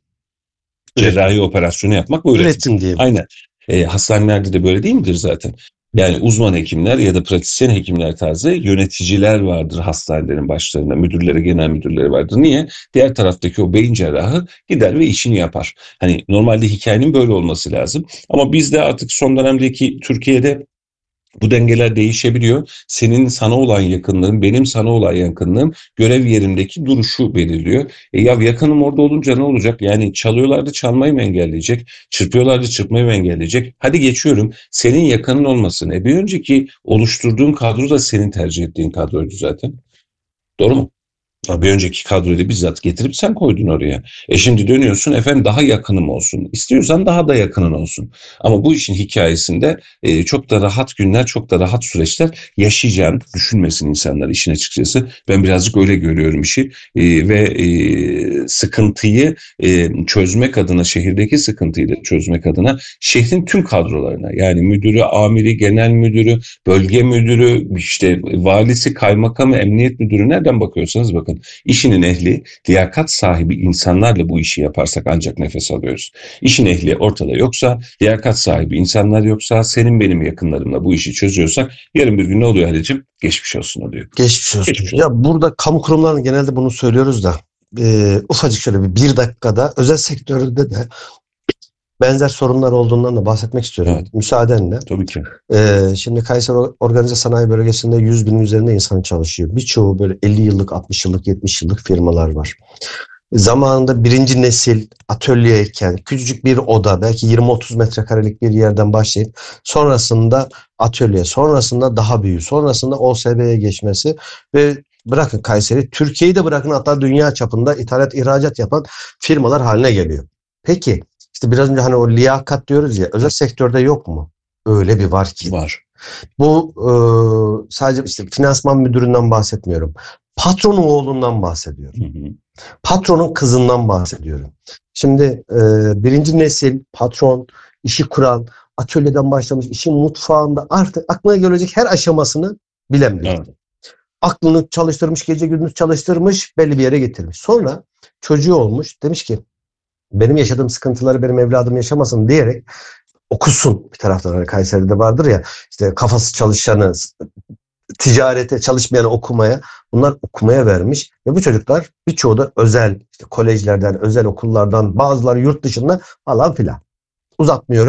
Cerrahi operasyonu yapmak bu üretim. Üretim diyeyim. Aynen. E, hastanelerde de böyle değil midir zaten? Yani uzman hekimler ya da pratisyen hekimler tarzı yöneticiler vardır hastanelerin başlarında. Müdürleri, genel müdürleri vardır. Niye? Diğer taraftaki o beyin cerrahı gider ve işini yapar. Hani normalde hikayenin böyle olması lazım. Ama bizde artık son dönemdeki Türkiye'de bu dengeler değişebiliyor. Senin sana olan yakınlığın, benim sana olan yakınlığım görev yerimdeki duruşu belirliyor. E ya yakınım orada olunca ne olacak? Yani çalıyorlardı çalmayı mı engelleyecek? Çırpıyorlardı çırpmayı mı engelleyecek? Hadi geçiyorum. Senin yakının olmasın. E bir önceki oluşturduğun kadro da senin tercih ettiğin kadroydu zaten. Doğru mu? Bir önceki kadroyu da bizzat getirip sen koydun oraya. E şimdi dönüyorsun efendim daha yakınım olsun. İstiyorsan daha da yakının olsun. Ama bu işin hikayesinde e, çok da rahat günler, çok da rahat süreçler yaşayacağını düşünmesin insanlar işin açıkçası. Ben birazcık öyle görüyorum işi e, ve e, sıkıntıyı e, çözmek adına, şehirdeki sıkıntıyı da çözmek adına şehrin tüm kadrolarına yani müdürü, amiri, genel müdürü, bölge müdürü, işte valisi, kaymakamı, emniyet müdürü nereden bakıyorsanız bakın. İşinin ehli, liyakat sahibi insanlarla bu işi yaparsak ancak nefes alıyoruz. İşin ehli ortada yoksa, liyakat sahibi insanlar yoksa, senin benim yakınlarımla bu işi çözüyorsak yarın bir gün ne oluyor Halicim? Geçmiş olsun oluyor. Geçmiş olsun. Geçmiş olsun. Ya burada kamu kurumlarının genelde bunu söylüyoruz da e, ufacık şöyle bir, bir dakikada özel sektörde de benzer sorunlar olduğundan da bahsetmek istiyorum. Evet. Müsaadenle. Tabii ki. Ee, şimdi Kayseri Organize Sanayi Bölgesi'nde yüz binin üzerinde insan çalışıyor. Birçoğu böyle elli yıllık, altmış yıllık, yetmiş yıllık firmalar var. Zamanında birinci nesil atölyeyken küçücük bir oda, belki yirmi otuz metrekarelik bir yerden başlayıp sonrasında atölye, sonrasında daha büyük, sonrasında O S B'ye geçmesi ve bırakın Kayseri, Türkiye'yi de bırakın hatta dünya çapında ithalat, ihracat yapan firmalar haline geliyor. Peki işte biraz önce hani o liyakat diyoruz ya, özel sektörde yok mu? Öyle bir var ki. Var. Bu e, sadece işte finansman müdüründen bahsetmiyorum. Patronun oğlundan bahsediyorum. Hı hı. Patronun kızından bahsediyorum. Şimdi e, birinci nesil patron, işi kuran, atölyeden başlamış, işin mutfağında artık aklına gelecek her aşamasını bilen biri. Evet. Aklını çalıştırmış, gece gündüz çalıştırmış, belli bir yere getirmiş. Sonra çocuğu olmuş, demiş ki benim yaşadığım sıkıntıları benim evladım yaşamasın diyerek okusun bir taraftan. Hani Kayseri'de vardır ya işte kafası çalışanı, ticarete çalışmayanı okumaya, bunlar okumaya vermiş. Ve bu çocuklar birçoğu da özel işte kolejlerden, özel okullardan, bazıları yurt dışında falan filan. Uzatmıyorum.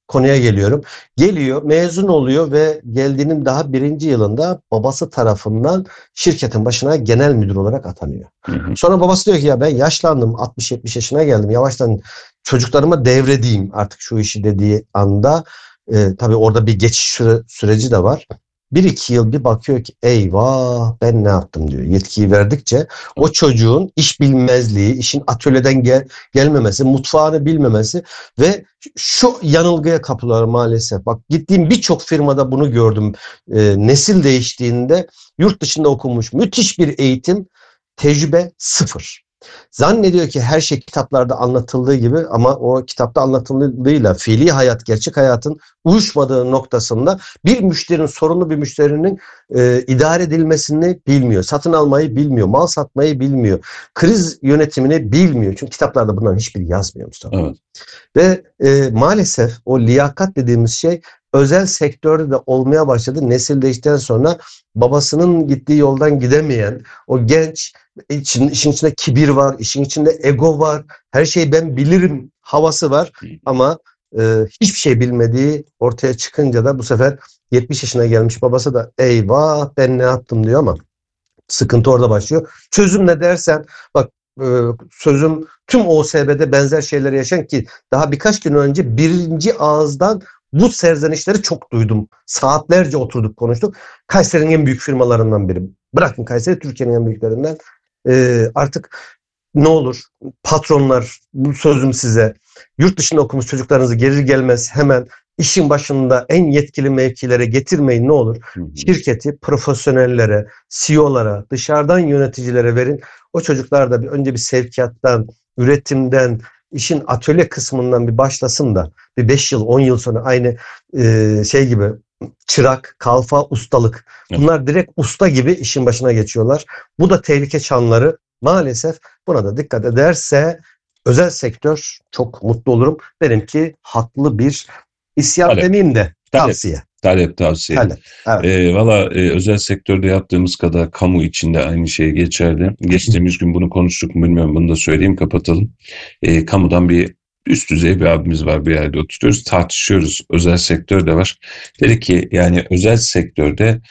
konuya geliyorum. Geliyor, mezun oluyor ve geldiğinin daha birinci yılında babası tarafından şirketin başına genel müdür olarak atanıyor. Hı hı. Sonra babası diyor ki ya ben yaşlandım, altmış yetmiş yaşına geldim. Yavaştan çocuklarıma devredeyim artık şu işi dediği anda e, tabii orada bir geçiş süre, süreci de var. Bir iki yıl bir bakıyor ki eyvah ben ne yaptım diyor. Yetkiyi verdikçe o çocuğun iş bilmezliği, işin atölyeden gel, gelmemesi, mutfağını bilmemesi ve şu yanılgıya kapılıyor maalesef. Bak gittiğim birçok firmada bunu gördüm. E, nesil değiştiğinde yurt dışında okumuş müthiş bir eğitim, tecrübe sıfır. Zannediyor ki her şey kitaplarda anlatıldığı gibi ama o kitapta anlatıldığıyla fiili hayat, gerçek hayatın uyuşmadığı noktasında bir müşterinin, sorunlu bir müşterinin e, idare edilmesini bilmiyor. Satın almayı bilmiyor, mal satmayı bilmiyor. Kriz yönetimini bilmiyor. Çünkü kitaplarda bunların hiçbiri yazmıyor Mustafa. Evet. Ve e, maalesef o liyakat dediğimiz şey özel sektörde de olmaya başladı. Nesil değiştikten sonra babasının gittiği yoldan gidemeyen o genç, için, işin içinde kibir var, işin içinde ego var, her şeyi ben bilirim havası var ama e, hiçbir şey bilmediği ortaya çıkınca da bu sefer yetmiş yaşına gelmiş babası da eyvah ben ne yaptım diyor ama sıkıntı orada başlıyor. Çözüm ne dersen bak e, sözüm tüm O S B'de benzer şeyleri yaşayan ki daha birkaç gün önce birinci ağızdan bu serzenişleri çok duydum. Saatlerce oturduk konuştuk. Kayseri'nin en büyük firmalarından biri. Bırakın Kayseri Türkiye'nin en büyüklerinden. Ee, artık ne olur patronlar bu sözüm size yurt dışında okumuş çocuklarınızı gelir gelmez hemen işin başında en yetkili mevkilere getirmeyin ne olur. Hı hı. Şirketi profesyonellere, C E O'lara, dışarıdan yöneticilere verin. O çocuklar da bir, önce bir sevkiyattan, üretimden, işin atölye kısmından bir başlasın da bir beş yıl, on yıl sonra aynı e, şey gibi çırak, kalfa, ustalık. Bunlar direkt usta gibi işin başına geçiyorlar. Bu da tehlike çanları. Maalesef buna da dikkat ederse özel sektör çok mutlu olurum. Benimki haklı bir isyan Talep. demeyeyim de Talep. tavsiye. Talep tavsiye. Talep. Evet. E, Valla e, özel sektörde yaptığımız kadar kamu içinde aynı şey geçerli. Geçtiğimiz gün bunu konuştuk mu bilmiyorum, bunu da söyleyeyim kapatalım. E, kamudan bir üst düzey bir abimiz var, bir yerde oturuyoruz tartışıyoruz, özel sektör de var. Dedi ki yani özel sektörde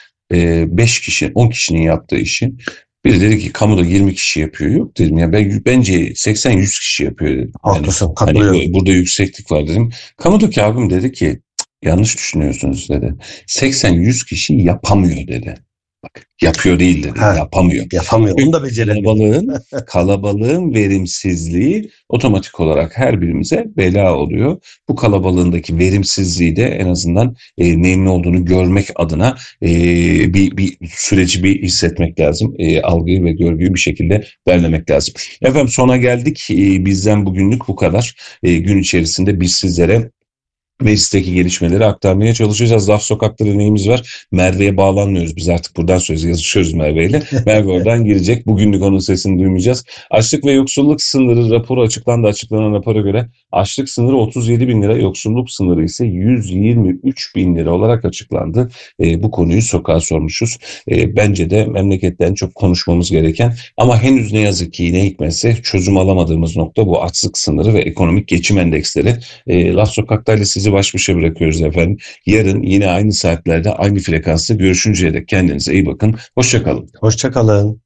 beş kişi on kişinin yaptığı işi biri dedi ki kamuda yirmi kişi yapıyor. Yok dedim ya ben bence seksen yüz kişi yapıyor dedim. Haklısın, yani, katılıyorum. Hani burada yükseklik var dedim. Kamudaki abim dedi ki yanlış düşünüyorsunuz dedi. seksen yüz kişi yapamıyor dedi. Bak yapıyor değil dedi. Ha, yapamıyor. Yapamıyor. Onu da beceremiyor. Kalabalığın, kalabalığın verimsizliği otomatik olarak her birimize bela oluyor. Bu kalabalığındaki verimsizliği de en azından e, neyin ne olduğunu görmek adına e, bir, bir süreci bir hissetmek lazım. E, algıyı ve görgüyü bir şekilde vermemek lazım. Efendim sona geldik. E, bizden bugünlük bu kadar. E, gün içerisinde biz sizlere meclisteki gelişmeleri aktarmaya çalışacağız. Laf sokakta deneyimiz var. Merve'ye bağlanmıyoruz. Biz artık buradan söz yazışıyoruz Merve'yle. Merve oradan girecek. Bugünlük onun sesini duymayacağız. Açlık ve yoksulluk sınırı raporu açıklandı. Açıklanan rapora göre açlık sınırı otuz yedi bin lira, yoksulluk sınırı ise yüz yirmi üç bin lira olarak açıklandı. E, bu konuyu sokağa sormuşuz. E, bence de memleketten çok konuşmamız gereken ama henüz ne yazık ki ne hikmetse çözüm alamadığımız nokta bu açlık sınırı ve ekonomik geçim endeksleri. E, Laf sokaktayla sizi baş başa bırakıyoruz efendim. Yarın yine aynı saatlerde aynı frekansta görüşünceye dek kendinize iyi bakın. Hoşça kalın. Hoşça kalın.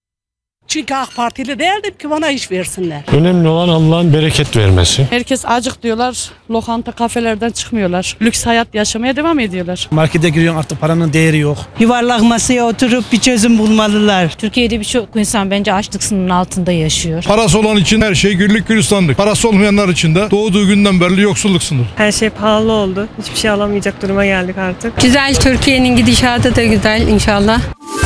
Çünkü AK Partili değildim ki bana iş versinler. Önemli olan Allah'ın bereket vermesi. Herkes acık diyorlar, lokanta kafelerden çıkmıyorlar. Lüks hayat yaşamaya devam ediyorlar. Markete giriyorsun artık paranın değeri yok. Yuvarlak masaya oturup bir çözüm bulmalılar. Türkiye'de birçok insan bence açlık sınırının altında yaşıyor. Parası olan için her şey güllük gülistanlık. Parası olmayanlar için de doğduğu günden beri yoksulluk sınırı. Her şey pahalı oldu. Hiçbir şey alamayacak duruma geldik artık. Güzel, Türkiye'nin gidişatı da güzel inşallah.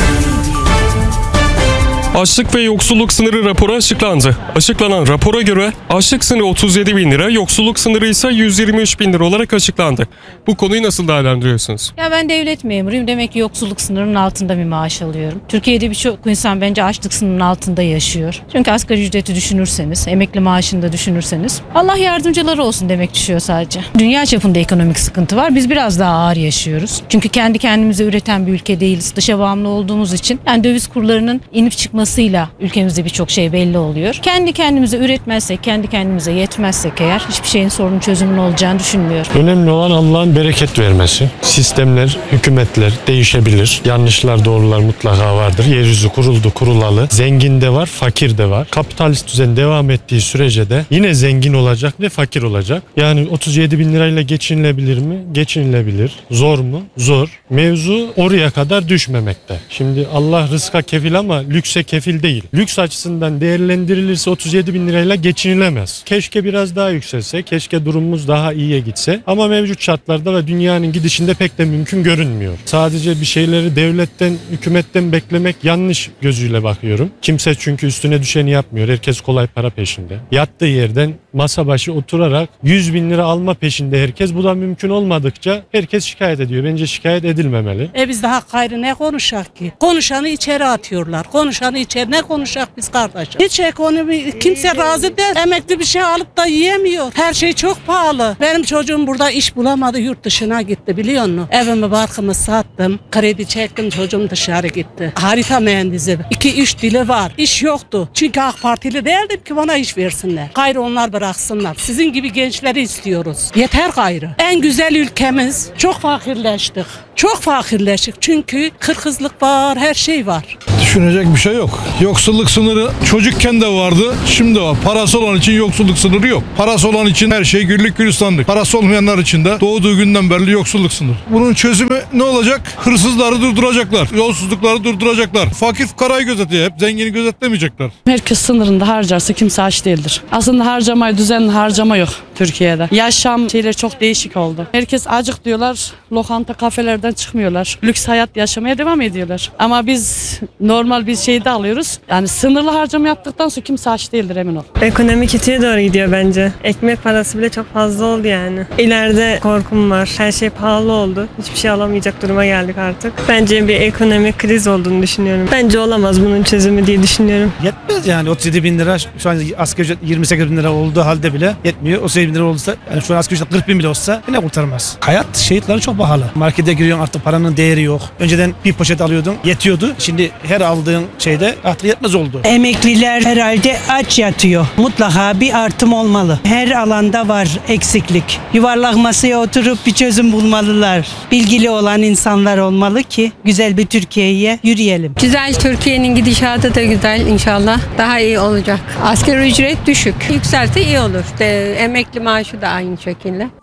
Açlık ve yoksulluk sınırı raporu açıklandı. Açıklanan rapora göre açlık sınırı otuz yedi bin lira, yoksulluk sınırı ise yüz yirmi üç bin lira olarak açıklandı. Bu konuyu nasıl değerlendiriyorsunuz? Ya ben devlet memuruyum. Demek ki yoksulluk sınırının altında bir maaş alıyorum. Türkiye'de birçok insan bence açlık sınırının altında yaşıyor. Çünkü asgari ücreti düşünürseniz, emekli maaşını da düşünürseniz Allah yardımcıları olsun demek düşüyor sadece. Dünya çapında ekonomik sıkıntı var. Biz biraz daha ağır yaşıyoruz. Çünkü kendi kendimize üreten bir ülke değiliz. Dışa bağımlı olduğumuz için yani döviz kurlarının inip çıkması artmasıyla ülkemizde birçok şey belli oluyor. Kendi kendimize üretmezsek, kendi kendimize yetmezsek eğer hiçbir şeyin sorun çözümünün olacağını düşünmüyorum. Önemli olan Allah'ın bereket vermesi. Sistemler, hükümetler değişebilir. Yanlışlar, doğrular mutlaka vardır. Yeryüzü kuruldu, kurulalı. Zengin de var, fakir de var. Kapitalist düzen devam ettiği sürece de yine zengin olacak ve fakir olacak. Yani otuz yedi bin lirayla geçinilebilir mi? Geçinilebilir. Zor mu? Zor. Mevzu oraya kadar düşmemekte. Şimdi Allah rızka kefil ama lükse kefil değil. Lüks açısından değerlendirilirse otuz yedi bin lirayla geçinilemez. Keşke biraz daha yükselse, keşke durumumuz daha iyiye gitse. Ama mevcut şartlarda ve dünyanın gidişinde pek de mümkün görünmüyor. Sadece bir şeyleri devletten, hükümetten beklemek yanlış gözüyle bakıyorum. Kimse çünkü üstüne düşeni yapmıyor. Herkes kolay para peşinde. Yattığı yerden masa başı oturarak yüz bin lira alma peşinde herkes. Bu da mümkün olmadıkça herkes şikayet ediyor. Bence şikayet edilmemeli. E biz daha gayrı ne konuşak ki? Konuşanı içeri atıyorlar. Konuşanı içeri ne konuşak biz kardeşim? Hiç ekonomi kimse razı değil. Emekli bir şey alıp da yiyemiyor. Her şey çok pahalı. Benim çocuğum burada iş bulamadı, yurt dışına gitti biliyor musun? Evimi barkımı sattım. Kredi çektim, çocuğum dışarı gitti. Harita mühendisi. iki üç dili var. İş yoktu. Çünkü AK Partili değildim ki bana iş versinler. Gayrı onlar bıraksınlar. Sizin gibi gençleri istiyoruz. Yeter gayrı. En güzel ülkemiz. Çok fakirleştik. Çok fakirleştik. Çünkü kırkızlık var, her şey var. Düşünecek bir şey yok. Yoksulluk sınırı çocukken de vardı, şimdi var. Parası olan için yoksulluk sınırı yok. Parası olan için her şey güllük gülistanlık. Parası olmayanlar için de doğduğu günden beri yoksulluk sınırı. Bunun çözümü ne olacak? Hırsızları durduracaklar. Yolsuzlukları durduracaklar. Fakir fukarayı gözetiyor. Hep zengini gözetlemeyecekler. Herkes sınırında harcarsa kimse aç değildir. Aslında harcamayı, düzenli harcama yok Türkiye'de. Yaşam şeyleri çok değişik oldu. Herkes acık diyorlar, lokanta, kafelerden çıkmıyorlar. Lüks hayat yaşamaya devam ediyorlar. Ama biz normal bir şeyde alıyoruz. Yani sınırlı harcama yaptıktan sonra kimse aç değildir, emin ol. Ekonomi kötüye doğru gidiyor bence. Ekmek parası bile çok fazla oldu yani. İleride korkum var. Her şey pahalı oldu. Hiçbir şey alamayacak duruma geldik artık. Bence bir ekonomik kriz olduğunu düşünüyorum. Bence olamaz bunun çözümü diye düşünüyorum. Yetmez yani otuz yedi bin lira şu an asgari ücret yirmi sekiz bin lira olduğu halde bile yetmiyor. otuz yedi bin lira olursa yani şu an asgari ücret kırk bin bile olsa yine kurtarmaz. Hayat şehitleri çok pahalı. Markete giriyorsun artık paranın değeri yok. Önceden bir poşet alıyordun yetiyordu. Şimdi her aldığın şeyde artık yetmez oldu. Emekliler herhalde aç yatıyor. Mutlaka bir artım olmalı. Her alanda var eksiklik. Yuvarlak masaya oturup bir çözüm bulmalılar. Bilgili olan insanlar olmalı ki güzel bir Türkiye'ye yürüyelim. Güzel, Türkiye'nin gidişatı da güzel inşallah. Daha iyi olacak. Asgari ücret düşük. Yükselse iyi olur. De, emekli maaşı da aynı şekilde.